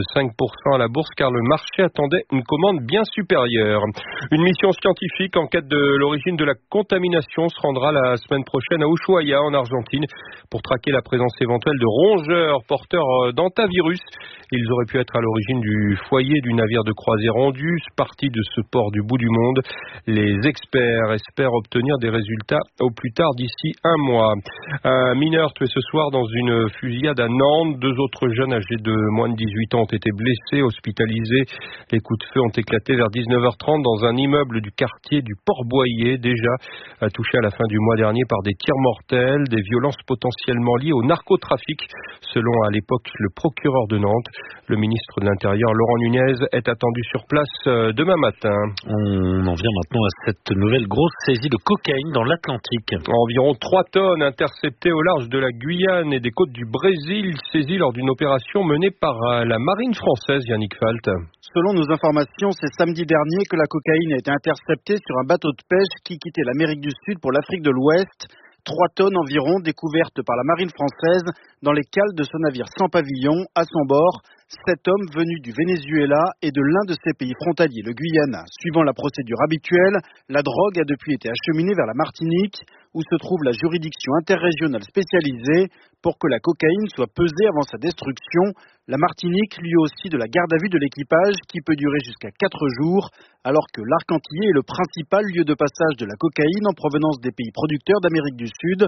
5% à la bourse car le marché attendait une commande bien supérieure. Une mission scientifique en quête de l'origine de la contamination se rendra la semaine prochaine à Ushuaia en Argentine pour traquer la présence éventuelle de rongeurs porteurs d'hantavirus. Ils auraient pu être à l'origine du foyer du navire de croisière Andus, parti de ce port du bout du monde. Les experts espèrent obtenir des résultats au plus tard d'ici un mois. Un mineur tué ce soir dans une fusillade à Nantes. 2 autres jeunes âgés de moins de 18 ans ont été blessés, hospitalisés. Les coups de feu ont éclaté vers 19h30 dans un immeuble du quartier du Port-Boyer, déjà touché à la fin du mois dernier par des tirs mortels, des violences potentiellement liées au narcotrafic, selon à l'époque le procureur de Nantes. Le ministre de l'Intérieur, Laurent Nunez, est attendu sur place demain matin. On en vient maintenant à cette nouvelle grosse saisie de cocaïne dans l'Atlantique. Environ 3 tonnes interceptées au large de la Guyane et des côtes du Brésil, saisies lors d'une opération menée par la marine française, Yannick Falt. Selon nos informations, c'est samedi dernier que la cocaïne a été interceptée sur un bateau de pêche qui quittait l'Amérique du Sud pour l'Afrique de l'Ouest. 3 tonnes environ découvertes par la marine française dans les cales de ce navire sans pavillon. À son bord, 7 hommes venus du Venezuela et de l'un de ses pays frontaliers, le Guyana. Suivant la procédure habituelle, la drogue a depuis été acheminée vers la Martinique, où se trouve la juridiction interrégionale spécialisée pour que la cocaïne soit pesée avant sa destruction. La Martinique, lui aussi, de la garde à vue de l'équipage qui peut durer jusqu'à 4 jours, alors que l'Argentine est le principal lieu de passage de la cocaïne en provenance des pays producteurs d'Amérique du Sud.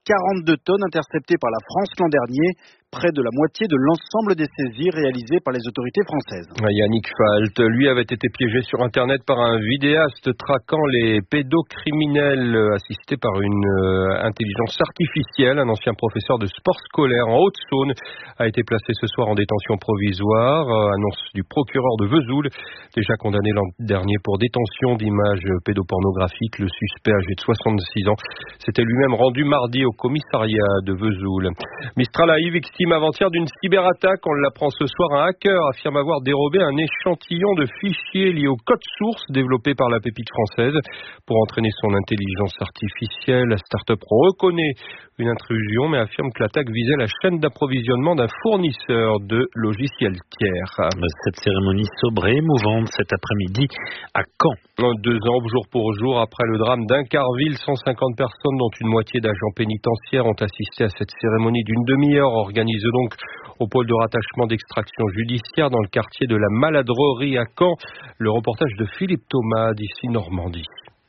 42 tonnes interceptées par la France l'an dernier, près de la moitié de l'ensemble des saisies réalisées par les autorités françaises. Yannick Falt, lui, avait été piégé sur Internet par un vidéaste traquant les pédocriminels, assisté par une intelligence artificielle. Un ancien professeur de sport scolaire en Haute-Saône a été placé ce soir en détention provisoire, annonce du procureur de Vesoul, déjà condamné l'an dernier pour détention d'images pédopornographiques. Le suspect, âgé de 66 ans, s'était lui-même rendu mardi au commissariat de Vesoul. Mistral AI, victime avant-hier d'une cyberattaque. On l'apprend ce soir. Un hacker affirme avoir dérobé un échantillon de fichiers liés au code source développé par la pépite française. Pour entraîner son intelligence artificielle, la start-up reconnaît une intrusion, mais affirme que l'attaque visait la chaîne d'approvisionnement d'un fournisseur de logiciels tiers. Cette cérémonie sobre et émouvante cet après-midi à Caen. 2 ans, jour pour jour, après le drame d'Incarville, 150 personnes, dont une moitié d'agents pénitentiaires, ont assisté à cette cérémonie d'une demi-heure, organisée donc au pôle de rattachement d'extraction judiciaire dans le quartier de la Maladrerie à Caen. Le reportage de Philippe Thomas d'ici Normandie.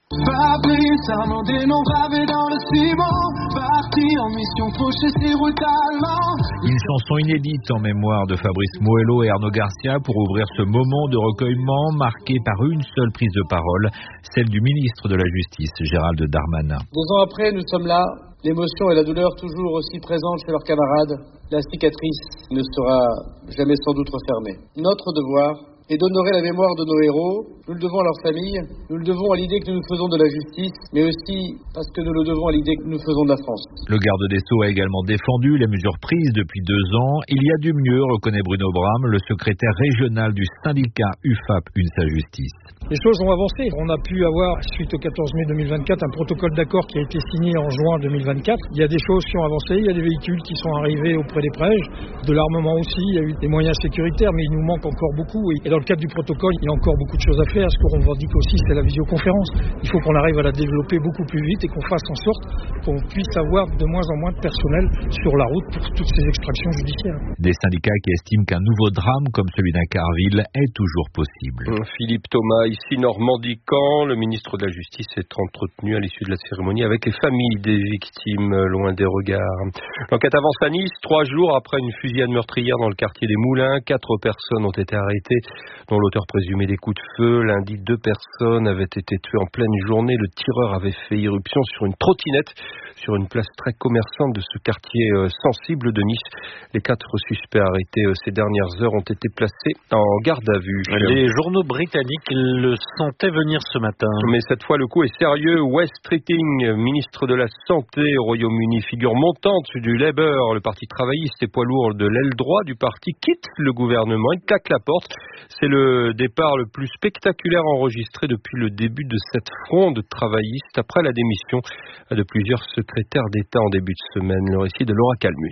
Une chanson inédite en mémoire de Fabrice Moello et Arnaud Garcia pour ouvrir ce moment de recueillement marqué par une seule prise de parole, celle du ministre de la Justice, Gérald Darmanin. 2 ans après, nous sommes là, l'émotion et la douleur toujours aussi présentes chez leurs camarades. La cicatrice ne sera jamais sans doute refermée. Notre devoir est d'honorer la mémoire de nos héros. Nous le devons à leur famille, nous le devons à l'idée que nous nous faisons de la justice, mais aussi parce que nous le devons à l'idée que nous faisons de la France. Le garde des Sceaux a également défendu les mesures prises depuis 2 ans. Il y a du mieux, reconnaît Bruno Bram, le secrétaire régional du syndicat UFAP UNSA Justice. Les choses ont avancé. On a pu avoir, suite au 14 mai 2024, un protocole d'accord qui a été signé en juin 2024. Il y a des choses qui ont avancé, il y a des véhicules qui sont arrivés auprès des prêches, de l'armement aussi, il y a eu des moyens sécuritaires, mais il nous manque encore beaucoup. Et dans le cadre du protocole, il y a encore beaucoup de choses à faire. Ce qu'on revendique aussi, c'est la visioconférence. Il faut qu'on arrive à la développer beaucoup plus vite et qu'on fasse en sorte qu'on puisse avoir de moins en moins de personnel sur la route pour toutes ces extractions judiciaires. Des syndicats qui estiment qu'un nouveau drame comme celui d'Incarville est toujours possible. Philippe Thomas, ici Normandie-Caen, le ministre de la Justice s'est entretenu à l'issue de la cérémonie avec les familles des victimes, loin des regards. L'enquête avance à Nice. 3 jours après une fusillade meurtrière dans le quartier des Moulins, 4 personnes ont été arrêtées, dont l'auteur présumé des coups de feu. Lundi, 2 personnes avaient été tuées en pleine journée. Le tireur avait fait irruption sur une trottinette sur une place très commerçante de ce quartier sensible de Nice. Les 4 suspects arrêtés ces dernières heures ont été placés en garde à vue. Les journaux britanniques le sentaient venir ce matin. Mais cette fois, le coup est sérieux. West Keating, ministre de la Santé au Royaume-Uni, figure montante du Labour, le parti travailliste et poids lourd de l'aile droite du parti, quitte le gouvernement. Il claque la porte. C'est le départ le plus spectaculaire enregistré depuis le début de cette fronde travailliste après la démission de plusieurs secrétaires d'État en début de semaine. Le récit de Laura Calmus.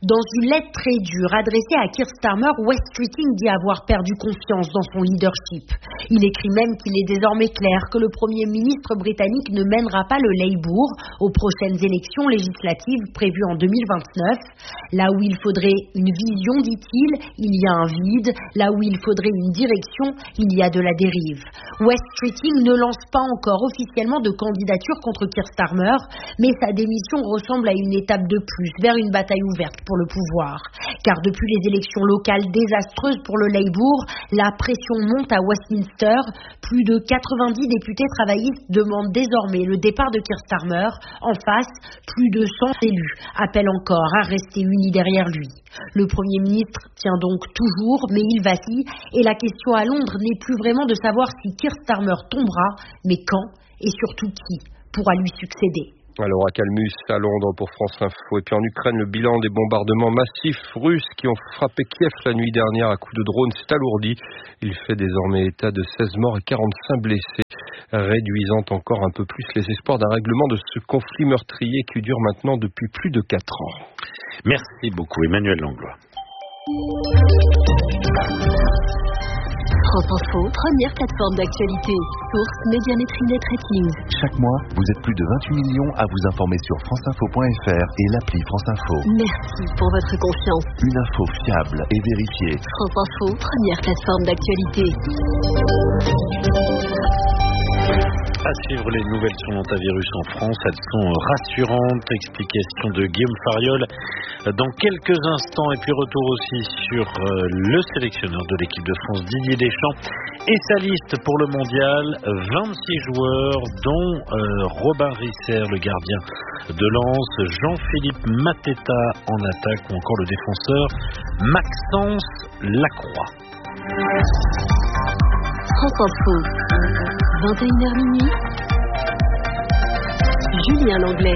Dans une lettre très dure adressée à Keir Starmer, Wes Keating dit avoir perdu confiance dans son leadership. Il écrit même qu'il est désormais clair que le Premier ministre britannique ne mènera pas le Labour aux prochaines élections législatives prévues en 2029. Là où il faudrait une vision, dit-il, il y a un vide. Là où il faudrait une direction, il y a de la dérive. Wes Keating ne lance pas encore officiellement de candidature contre Keir Starmer, mais sa démission ressemble à une étape de plus vers une bataille ouverte pour le pouvoir. Car depuis les élections locales désastreuses pour le Labour, la pression monte à Westminster. Plus de 90 députés travaillistes demandent désormais le départ de Keir Starmer. En face, plus de 100 élus appellent encore à rester unis derrière lui. Le Premier ministre tient donc toujours, mais il vacille. Et la question à Londres n'est plus vraiment de savoir si Keir Starmer tombera, mais quand et surtout qui pourra lui succéder. Alors à Calmus, à Londres pour France Info. Et puis en Ukraine, le bilan des bombardements massifs russes qui ont frappé Kiev la nuit dernière à coups de drone s'est alourdi. Il fait désormais état de 16 morts et 45 blessés, réduisant encore un peu plus les espoirs d'un règlement de ce conflit meurtrier qui dure maintenant depuis plus de 4 ans. Merci beaucoup Emmanuel Langlois. France Info, première plateforme d'actualité. Source Médiamétrie Net Ratings. Chaque mois, vous êtes plus de 28 millions à vous informer sur franceinfo.fr et l'appli France Info. Merci pour votre confiance. Une info fiable et vérifiée. France Info, première plateforme d'actualité. À suivre les nouvelles sur l'hantavirus en France, elles sont rassurantes. Explication de Guillaume Fariol dans quelques instants. Et puis retour aussi sur le sélectionneur de l'équipe de France, Didier Deschamps, et sa liste pour le mondial. 26 joueurs, dont Robin Risser, le gardien de Lens, Jean-Philippe Mateta en attaque, ou encore le défenseur Maxence Lacroix. France Info, 21h minuit. Julien Langlais.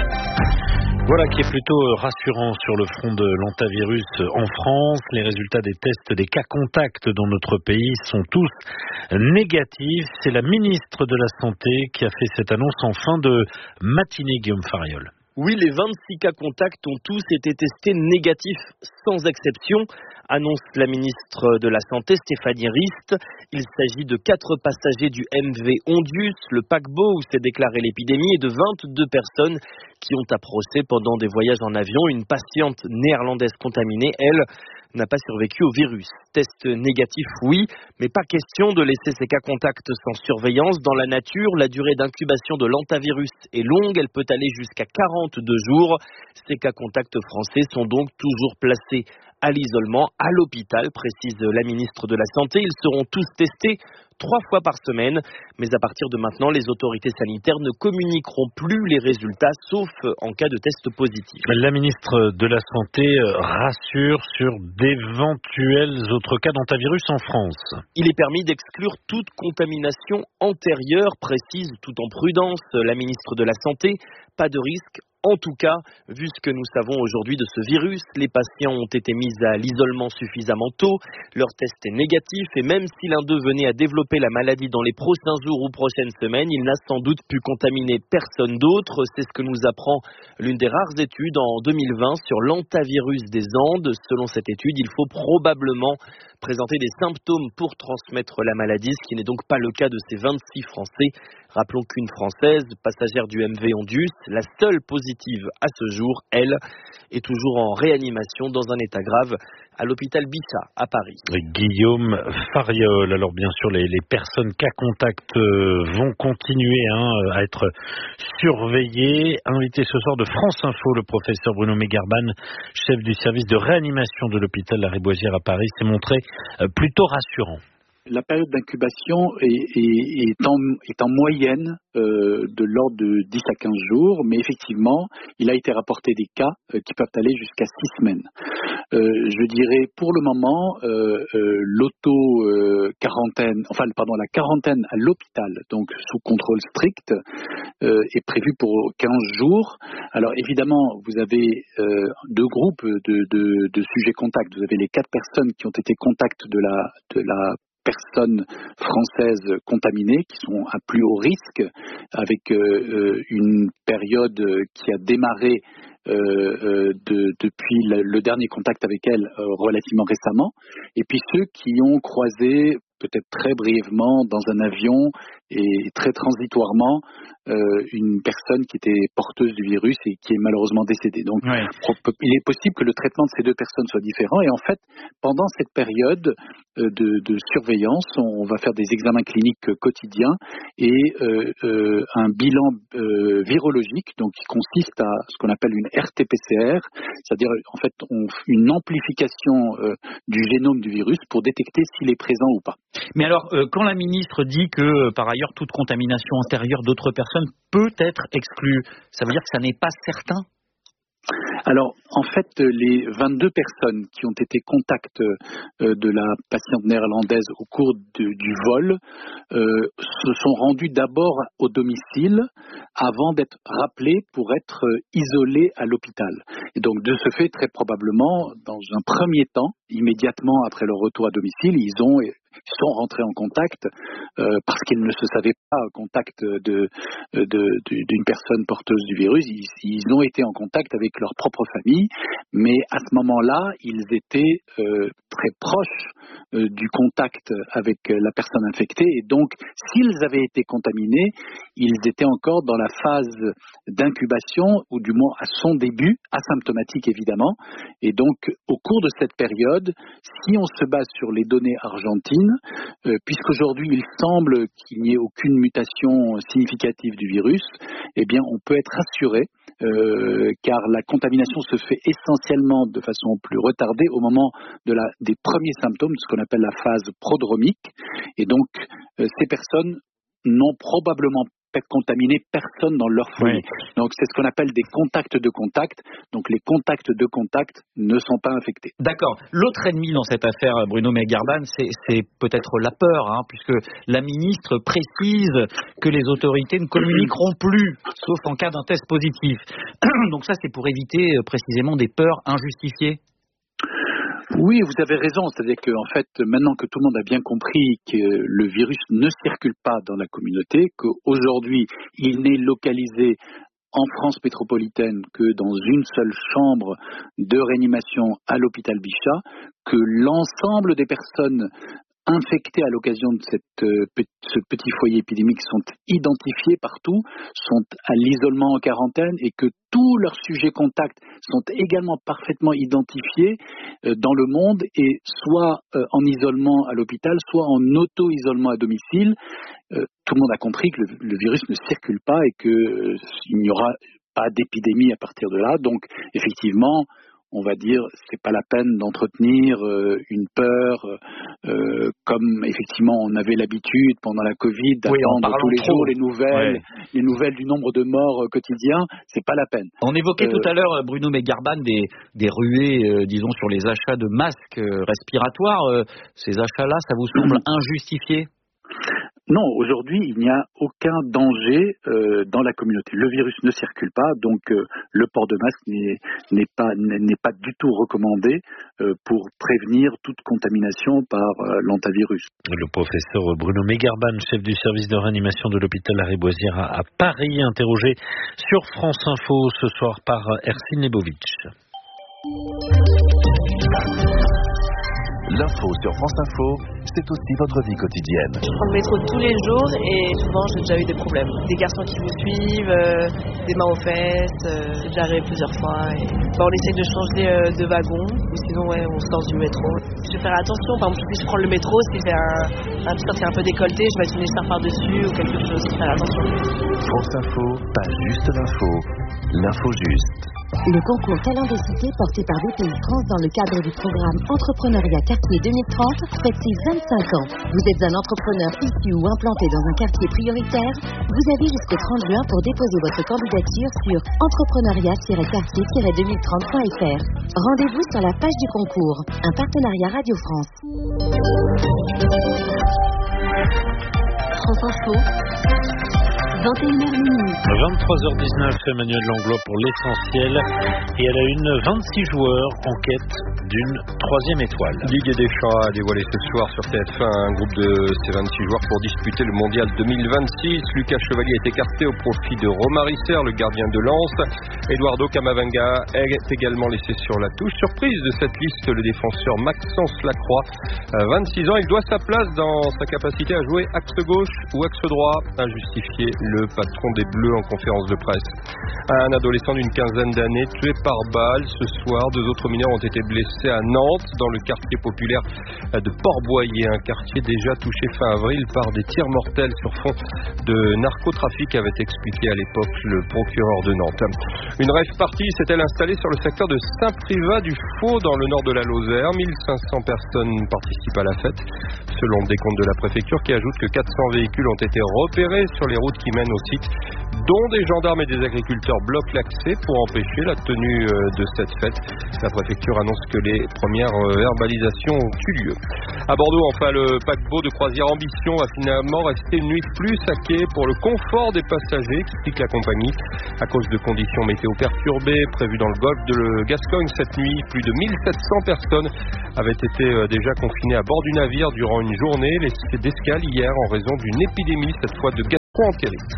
Voilà qui est plutôt rassurant sur le front de l'hantavirus en France. Les résultats des tests des cas contacts dans notre pays sont tous négatifs. C'est la ministre de la Santé qui a fait cette annonce en fin de matinée, Guillaume Fariol. Oui, les 26 cas contacts ont tous été testés négatifs sans exception, annonce la ministre de la Santé, Stéphanie Rist. Il s'agit de 4 passagers du MV Ondius, le paquebot où s'est déclarée l'épidémie, et de 22 personnes qui ont approché pendant des voyages en avion. Une patiente néerlandaise contaminée, elle, n'a pas survécu au virus. Test négatif, oui, mais pas question de laisser ces cas contacts sans surveillance. Dans la nature, la durée d'incubation de l'hantavirus est longue, elle peut aller jusqu'à 42 jours. Ces cas contacts français sont donc toujours placés à l'isolement, à l'hôpital, précise la ministre de la Santé. Ils seront tous testés 3 fois par semaine, mais à partir de maintenant, les autorités sanitaires ne communiqueront plus les résultats, sauf en cas de test positif. La ministre de la Santé rassure sur d'éventuels autres cas d'hantavirus en France. Il est permis d'exclure toute contamination antérieure, précise tout en prudence la ministre de la Santé. Pas de risque. En tout cas, vu ce que nous savons aujourd'hui de ce virus, les patients ont été mis à l'isolement suffisamment tôt, leur test est négatif et même si l'un d'eux venait à développer la maladie dans les prochains jours ou prochaines semaines, il n'a sans doute pu contaminer personne d'autre. C'est ce que nous apprend l'une des rares études en 2020 sur l'hantavirus des Andes. Selon cette étude, il faut probablement présenter des symptômes pour transmettre la maladie, ce qui n'est donc pas le cas de ces 26 Français. Rappelons qu'une Française, passagère du MV Ondius, la seule positive à ce jour, elle, est toujours en réanimation dans un état grave à l'hôpital Bichat à Paris. Guillaume Fariol. Alors bien sûr, les personnes cas contact vont continuer à être surveillées. Invité ce soir de France Info, le professeur Bruno Megarban, chef du service de réanimation de l'hôpital Lariboisière à Paris, s'est montré plutôt rassurant. La période d'incubation est en moyenne de l'ordre de 10 à 15 jours, mais effectivement, il a été rapporté des cas qui peuvent aller jusqu'à 6 semaines. Je dirais pour le moment, la quarantaine à l'hôpital, donc sous contrôle strict, est prévue pour 15 jours. Alors évidemment, vous avez 2 groupes de sujets contacts. Vous avez les 4 personnes qui ont été contacts de la personnes françaises contaminées qui sont à plus haut risque, avec une période qui a démarré depuis le dernier contact avec elle relativement récemment, et puis ceux qui ont croisé peut-être très brièvement dans un avion et très transitoirement une personne qui était porteuse du virus et qui est malheureusement décédée. Donc, il est possible que le traitement de ces deux personnes soit différent. Et en fait, pendant cette période de surveillance, on va faire des examens cliniques quotidiens et un bilan virologique, donc qui consiste à ce qu'on appelle une RT-PCR, c'est-à-dire en fait une amplification du génome du virus pour détecter s'il est présent ou pas. Mais alors, quand la ministre dit que par ailleurs toute contamination antérieure d'autres personnes peut être exclue, ça veut dire que ça n'est pas certain ? Alors, en fait, les 22 personnes qui ont été contact de la patiente néerlandaise au cours du vol se sont rendues d'abord au domicile avant d'être rappelées pour être isolées à l'hôpital. Et donc, de ce fait, très probablement, dans un premier temps, immédiatement après leur retour à domicile, ils sont rentrés en contact parce qu'ils ne se savaient pas en contact d'une personne porteuse du virus. Ils ont été en contact avec leur propre famille, mais à ce moment-là, ils étaient très proches du contact avec la personne infectée, et donc s'ils avaient été contaminés, ils étaient encore dans la phase d'incubation, ou du moins à son début, asymptomatique évidemment, et donc au cours de cette période, si on se base sur les données argentines, puisqu'aujourd'hui il semble qu'il n'y ait aucune mutation significative du virus, eh bien on peut être rassuré car la contamination se fait essentiellement de façon plus retardée au moment des premiers symptômes, ce qu'on appelle la phase prodromique, et donc ces personnes n'ont probablement pas contaminé personne dans leur foyer. Oui. Donc c'est ce qu'on appelle des contacts de contact. Donc les contacts de contact ne sont pas infectés. D'accord. L'autre ennemi dans cette affaire, Bruno Megherban, c'est peut-être la peur, puisque la ministre précise que les autorités ne communiqueront plus, sauf en cas d'un test positif. Donc ça, c'est pour éviter précisément des peurs injustifiées. Oui, vous avez raison. C'est-à-dire qu'en fait, maintenant que tout le monde a bien compris que le virus ne circule pas dans la communauté, qu'aujourd'hui, il n'est localisé en France métropolitaine que dans une seule chambre de réanimation à l'hôpital Bichat, que l'ensemble des personnes infectés à l'occasion de ce petit foyer épidémique sont identifiés partout, sont à l'isolement en quarantaine, et que tous leurs sujets contacts sont également parfaitement identifiés dans le monde, et soit en isolement à l'hôpital, soit en auto-isolement à domicile. Tout le monde a compris que le virus ne circule pas et qu'il n'y aura pas d'épidémie à partir de là. Donc, effectivement, on va dire, c'est pas la peine d'entretenir une peur comme effectivement on avait l'habitude pendant la Covid d'attendre tous les jours les nouvelles du nombre de morts quotidiens. C'est pas la peine. On évoquait tout à l'heure, Bruno Megherban, des ruées, disons, sur les achats de masques respiratoires. Ces achats-là, ça vous semble injustifié ? Non, aujourd'hui, il n'y a aucun danger dans la communauté. Le virus ne circule pas, donc le port de masque n'est pas du tout recommandé pour prévenir toute contamination par l'hantavirus. Le professeur Bruno Megherban, chef du service de réanimation de l'hôpital Lariboisière à Paris, interrogé sur France Info ce soir par Ersin Lebovitch. L'info sur France Info, c'est aussi votre vie quotidienne. Je prends le métro tous les jours et souvent j'ai déjà eu des problèmes. Des garçons qui vous suivent, des mains aux fesses, c'est déjà arrivé plusieurs fois. Et... on essaie de changer de wagon, ou sinon on sort du métro. Je vais faire attention, par exemple si je prends le métro, s'il fait un t-shirt qui est un peu décolleté, je vais mettre une écharpe par-dessus ou quelque chose, faire attention. France Info, pas juste l'info, l'info juste. Le concours Talent des cités porté par BPI France dans le cadre du programme Entrepreneuriat Quartier 2030 fête ses 25 ans. Vous êtes un entrepreneur issu ou implanté dans un quartier prioritaire? Vous avez jusqu'au 30 juin pour déposer votre candidature sur entrepreneuriat-quartier-2030.fr. Rendez-vous sur la page du concours. Un partenariat Radio France. France Info. 21h minuit. 23h19, Emmanuel Langlois pour l'essentiel. Et à la une, 26 joueurs en quête d'une 3e étoile. Didier Deschamps a dévoilé ce soir sur TF1 un groupe de ces 26 joueurs pour disputer le mondial 2026. Lucas Chevalier est écarté au profit de Romary Serre, le gardien de Lens. Eduardo Camavinga est également laissé sur la touche. Surprise de cette liste, le défenseur Maxence Lacroix. 26 ans, il doit sa place dans sa capacité à jouer axe gauche ou axe droit, a justifié le patron des Bleus en conférence de presse. Un adolescent d'une quinzaine d'années tué par balle ce soir. 2 autres mineurs ont été blessés à Nantes, dans le quartier populaire de Port-Boyer, un quartier déjà touché fin avril par des tirs mortels sur fond de narcotrafic, avait expliqué à l'époque le procureur de Nantes. Une rave party s'est-elle installée sur le secteur de Saint-Privat du Faux, dans le nord de la Lozère. 1500 personnes participent à la fête, selon le décompte de la préfecture, qui ajoute que 400 véhicules ont été repérés sur les routes qui mènent au site, dont des gendarmes et des agriculteurs bloquent l'accès pour empêcher la tenue de cette fête. La préfecture annonce que les premières verbalisations ont eu lieu. À Bordeaux, enfin, le paquebot de croisière Ambition va finalement rester une nuit de plus à quai pour le confort des passagers, explique la compagnie. À cause de conditions météo perturbées prévues dans le golfe de Gascogne cette nuit, plus de 1700 personnes avaient été déjà confinées à bord du navire durant une journée d'escale hier en raison d'une épidémie, cette fois de gastro-entérite.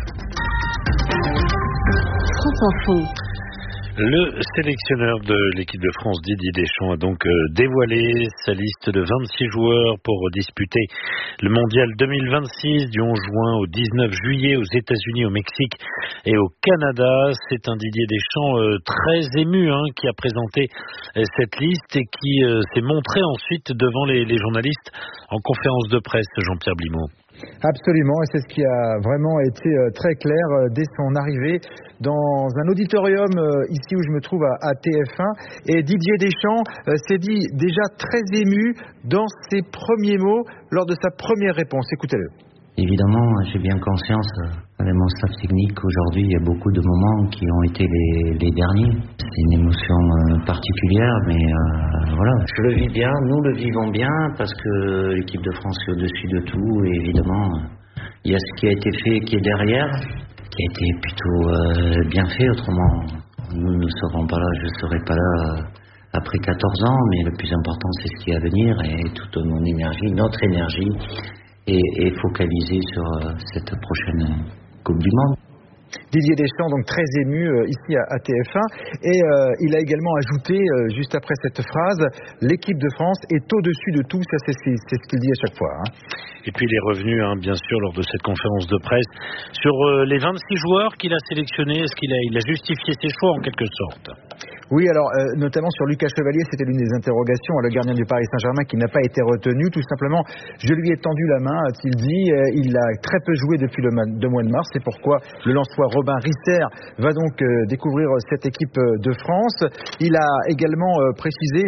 France Info. Le sélectionneur de l'équipe de France, Didier Deschamps, a donc dévoilé sa liste de 26 joueurs pour disputer le mondial 2026 du 11 juin au 19 juillet aux États-Unis, au Mexique et au Canada. C'est un Didier Deschamps très ému qui a présenté cette liste et qui s'est montré ensuite devant les journalistes en conférence de presse, Jean-Pierre Blimaud. Absolument, et c'est ce qui a vraiment été très clair dès son arrivée dans un auditorium ici où je me trouve à TF1. Et Didier Deschamps s'est dit déjà très ému dans ses premiers mots lors de sa première réponse. Écoutez-le. Évidemment, j'ai bien conscience, avec mon staff technique, qu'aujourd'hui, il y a beaucoup de moments qui ont été les derniers. C'est une émotion particulière, mais voilà. Je le vis bien, nous le vivons bien, parce que l'équipe de France est au-dessus de tout, et évidemment, il y a ce qui a été fait qui est derrière, qui a été plutôt bien fait, autrement, nous ne serons pas là, je ne serai pas là après 14 ans, mais le plus important, c'est ce qui est à venir, et toute mon énergie, notre énergie, et focalisé sur cette prochaine Coupe du Monde. Didier Deschamps, donc très ému ici à TF1, et il a également ajouté, juste après cette phrase, l'équipe de France est au-dessus de tout, ça c'est ce qu'il dit à chaque fois. Et puis il est revenu, bien sûr, lors de cette conférence de presse, sur les 26 joueurs qu'il a sélectionnés. Est-ce qu'il a justifié ses choix en quelque sorte? Oui, alors notamment sur Lucas Chevalier, c'était l'une des interrogations, le gardien du Paris Saint-Germain qui n'a pas été retenu. Tout simplement, je lui ai tendu la main, a-t-il dit. Il a très peu joué depuis le mois de mars. C'est pourquoi le Lensois Robin Risser va donc découvrir cette équipe de France. Il a également précisé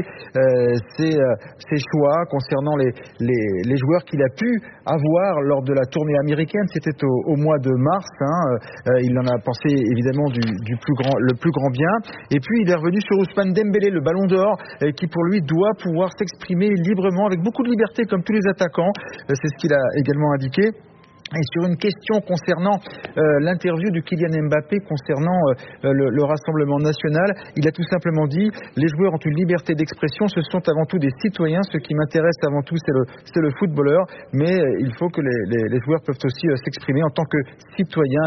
ses choix concernant les joueurs qu'il a pu avoir lors de la tournée américaine. C'était au mois de mars. Il en a pensé évidemment le plus grand bien. Et puis il est revenu sur Ousmane Dembélé, le ballon d'or, qui pour lui doit pouvoir s'exprimer librement, avec beaucoup de liberté comme tous les attaquants. C'est ce qu'il a également indiqué. Et sur une question concernant l'interview de Kylian Mbappé concernant le Rassemblement national, il a tout simplement dit « Les joueurs ont une liberté d'expression, ce sont avant tout des citoyens. Ce qui m'intéresse avant tout, c'est le footballeur. Mais il faut que les joueurs peuvent aussi s'exprimer en tant que citoyens. »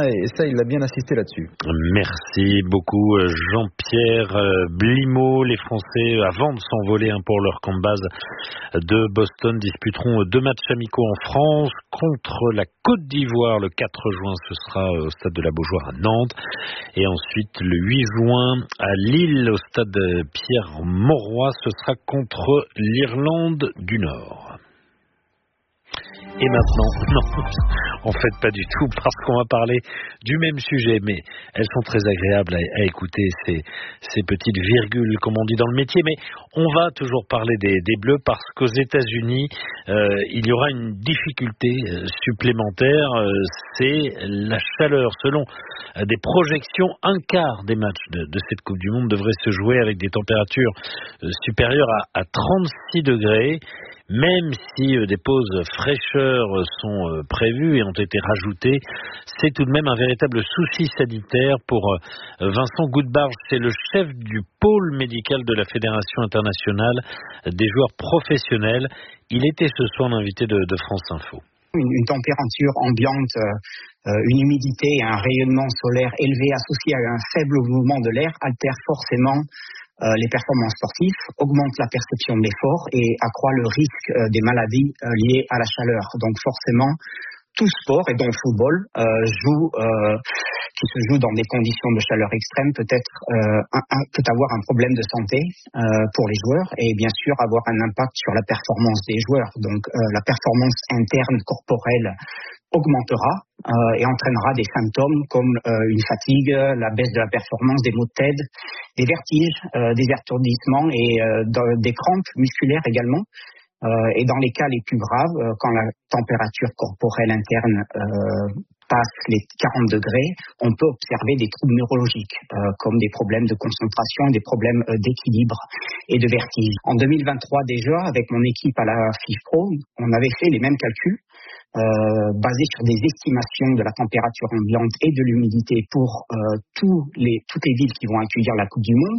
Et ça, il a bien insisté là-dessus. Merci beaucoup Jean-Pierre Blimaud. Les Français, avant de s'envoler pour leur camp de base de Boston, disputeront 2 matchs amicaux en France contre la Côte d'Ivoire le 4 juin, ce sera au stade de la Beaujoire à Nantes, et ensuite le 8 juin à Lille au stade Pierre Mauroy, ce sera contre l'Irlande du Nord. Et maintenant, non, en fait pas du tout, parce qu'on va parler du même sujet, mais elles sont très agréables à écouter, ces petites virgules, comme on dit dans le métier, mais on va toujours parler des Bleus, parce qu'aux États-Unis, il y aura une difficulté supplémentaire, c'est la chaleur. Selon des projections, un quart des matchs de cette Coupe du Monde devrait se jouer avec des températures supérieures à 36 degrés. même si des pauses fraîcheurs sont prévues et ont été rajoutées, c'est tout de même un véritable souci sanitaire pour Vincent Goudbarge. C'est le chef du pôle médical de la Fédération internationale des joueurs professionnels. Il était ce soir l'invité de France Info. Une température ambiante, une humidité et un rayonnement solaire élevé associé à un faible mouvement de l'air altère forcément les performances sportives, augmente la perception de l'effort et accroît le risque des maladies liées à la chaleur. Donc forcément, tout sport, et dont le football, qui se joue dans des conditions de chaleur extrême, peut avoir un problème de santé pour les joueurs et bien sûr avoir un impact sur la performance des joueurs. Donc la performance interne corporelle augmentera et entraînera des symptômes comme une fatigue, la baisse de la performance, des maux de tête, des vertiges, des étourdissements et des crampes musculaires également. Et dans les cas les plus graves, quand la température corporelle interne passe les 40 degrés, on peut observer des troubles neurologiques, comme des problèmes de concentration, des problèmes d'équilibre et de vertige. En 2023 déjà, avec mon équipe à la FIFPro, on avait fait les mêmes calculs, basés sur des estimations de la température ambiante et de l'humidité pour toutes les villes qui vont accueillir la Coupe du Monde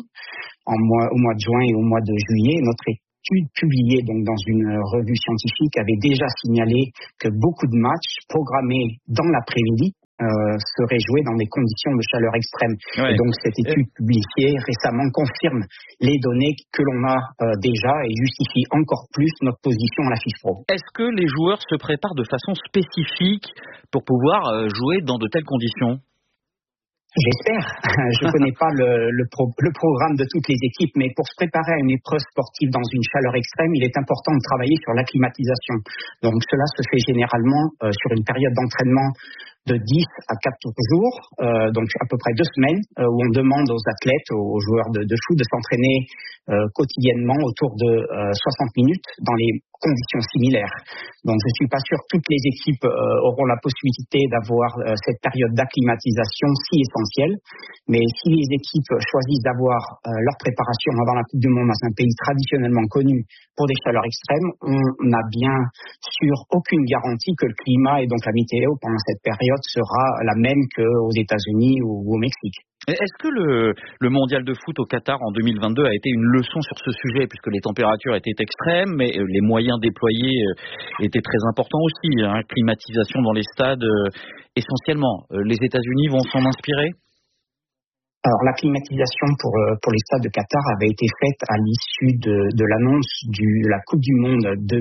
au mois de juin et au mois de juillet. Notre étude publiée donc dans une revue scientifique avait déjà signalé que beaucoup de matchs programmés dans l'après-midi seraient joués dans des conditions de chaleur extrême. Ouais. Et donc cette étude publiée récemment confirme les données que l'on a déjà et justifie encore plus notre position à la FIFPro. Est-ce que les joueurs se préparent de façon spécifique pour pouvoir jouer dans de telles conditions ? J'espère. Je ne connais pas le programme de toutes les équipes, mais pour se préparer à une épreuve sportive dans une chaleur extrême, il est important de travailler sur l'acclimatisation. Donc cela se fait généralement sur une période d'entraînement de 10 à 14 jours, donc à peu près 2 semaines, où on demande aux athlètes, aux joueurs de foot de s'entraîner quotidiennement autour de 60 minutes dans les conditions similaires. Donc je ne suis pas sûr que toutes les équipes auront la possibilité d'avoir cette période d'acclimatisation si essentielle, mais si les équipes choisissent d'avoir leur préparation avant la Coupe du Monde dans un pays traditionnellement connu pour des chaleurs extrêmes, on n'a bien sûr aucune garantie que le climat et donc la météo pendant cette période sera la même qu'aux États-Unis ou au Mexique. Est-ce que le mondial de foot au Qatar en 2022 a été une leçon sur ce sujet, puisque les températures étaient extrêmes, mais les moyens déployés étaient très importants aussi, hein, climatisation dans les stades essentiellement. Les États-Unis vont s'en inspirer ? Alors la climatisation pour les stades de Qatar avait été faite à l'issue de l'annonce de la Coupe du Monde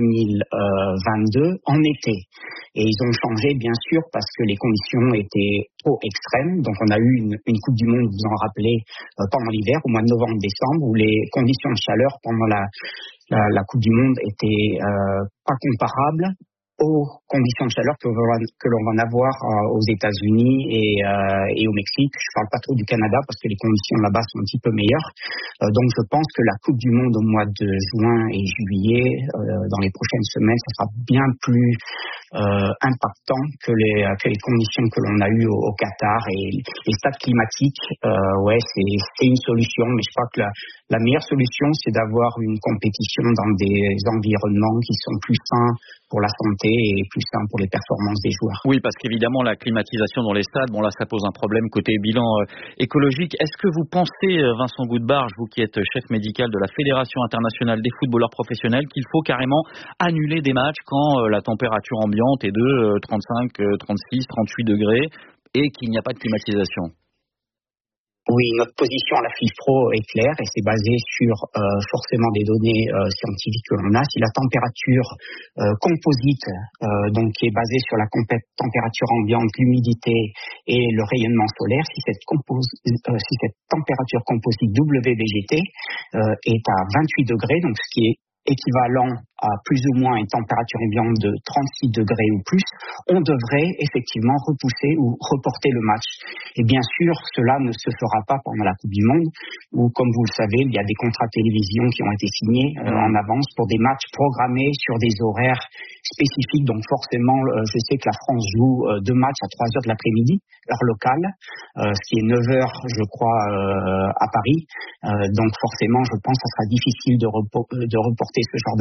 2022 en été. Et ils ont changé bien sûr parce que les conditions étaient trop extrêmes. Donc on a eu une Coupe du Monde, vous en rappelez, pendant l'hiver, au mois de novembre-décembre, où les conditions de chaleur pendant la Coupe du Monde étaient pas comparables aux conditions de chaleur que l'on va en avoir aux États-Unis et au Mexique. Je ne parle pas trop du Canada parce que les conditions là-bas sont un petit peu meilleures. Donc je pense que la Coupe du Monde au mois de juin et juillet, dans les prochaines semaines, ça sera bien plus impactant que les conditions que l'on a eues au Qatar. Et les stades climatiques, c'est une solution, mais je crois que la meilleure solution, c'est d'avoir une compétition dans des environnements qui sont plus sains pour la santé et plus sains pour les performances des joueurs. Oui, parce qu'évidemment, la climatisation dans les stades, là, ça pose un problème côté bilan écologique. Est-ce que vous pensez, Vincent Goudbarge, vous qui êtes chef médical de la Fédération internationale des footballeurs professionnels, qu'il faut carrément annuler des matchs quand la température ambiante est de 35, 36, 38 degrés et qu'il n'y a pas de climatisation ? Oui, notre position à la FIFPro est claire et c'est basé sur forcément des données scientifiques que l'on a. Si la température composite, donc qui est basée sur la température ambiante, l'humidité et le rayonnement solaire, si cette température composite WBGT est à 28 degrés, donc ce qui est équivalent à plus ou moins une température ambiante de 36 degrés ou plus, on devrait effectivement repousser ou reporter le match. Et bien sûr, cela ne se fera pas pendant la Coupe du Monde, où, comme vous le savez, il y a des contrats de télévision qui ont été signés en avance pour des matchs programmés sur des horaires spécifiques. Donc forcément, je sais que la France joue 2 matchs à 3 heures de l'après-midi, heure locale, ce qui est 9 heures, je crois, à Paris. Donc forcément, je pense que ça sera difficile de reporter ce genre de match.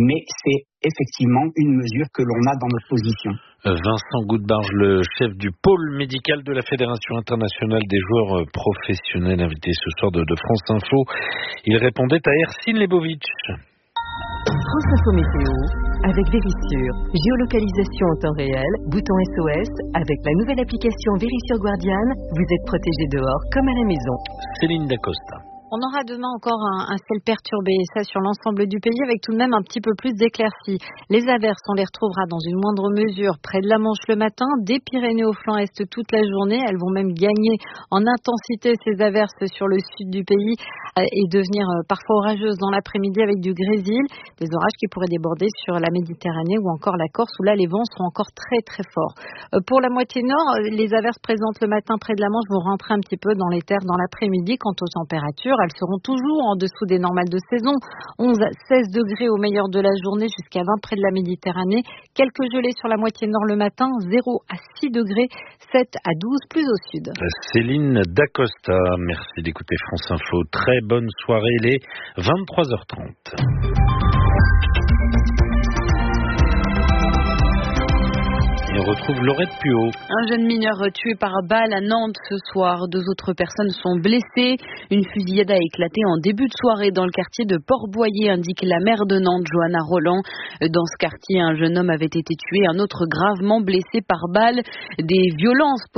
mais c'est effectivement une mesure que l'on a dans notre position. Vincent Goudbarge, le chef du pôle médical de la Fédération internationale des joueurs professionnels, invité ce soir de France Info. Il répondait à Ercine Lebovitch. France Info Météo, avec Vérissure. Géolocalisation en temps réel, bouton SOS. Avec la nouvelle application Vérissure Guardian, vous êtes protégé dehors comme à la maison. Céline Dacosta. On aura demain encore un ciel perturbé, et ça sur l'ensemble du pays, avec tout de même un petit peu plus d'éclaircies. Les averses, on les retrouvera dans une moindre mesure près de la Manche le matin, des Pyrénées au flanc est toute la journée. Elles vont même gagner en intensité, ces averses sur le sud du pays, et devenir parfois orageuses dans l'après-midi avec du grésil. Des orages qui pourraient déborder sur la Méditerranée ou encore la Corse, où là les vents seront encore très très forts. Pour la moitié nord, les averses présentes le matin près de la Manche vont rentrer un petit peu dans les terres dans l'après-midi. Quant aux températures, elles seront toujours en dessous des normales de saison. 11 à 16 degrés au meilleur de la journée, jusqu'à 20 près de la Méditerranée. Quelques gelées sur la moitié nord le matin, 0 à 6 degrés, 7 à 12 plus au sud. Céline Dacosta, merci d'écouter France Info. Très bonne soirée, il est 23h30. Et on retrouve Laurette Puot. Un jeune mineur tué par balle à Nantes ce soir. 2 autres personnes sont blessées. Une fusillade a éclaté en début de soirée dans le quartier de Port-Boyer, indique la maire de Nantes, Johanna Roland. Dans ce quartier, un jeune homme avait été tué, un autre gravement blessé par balle. Des violences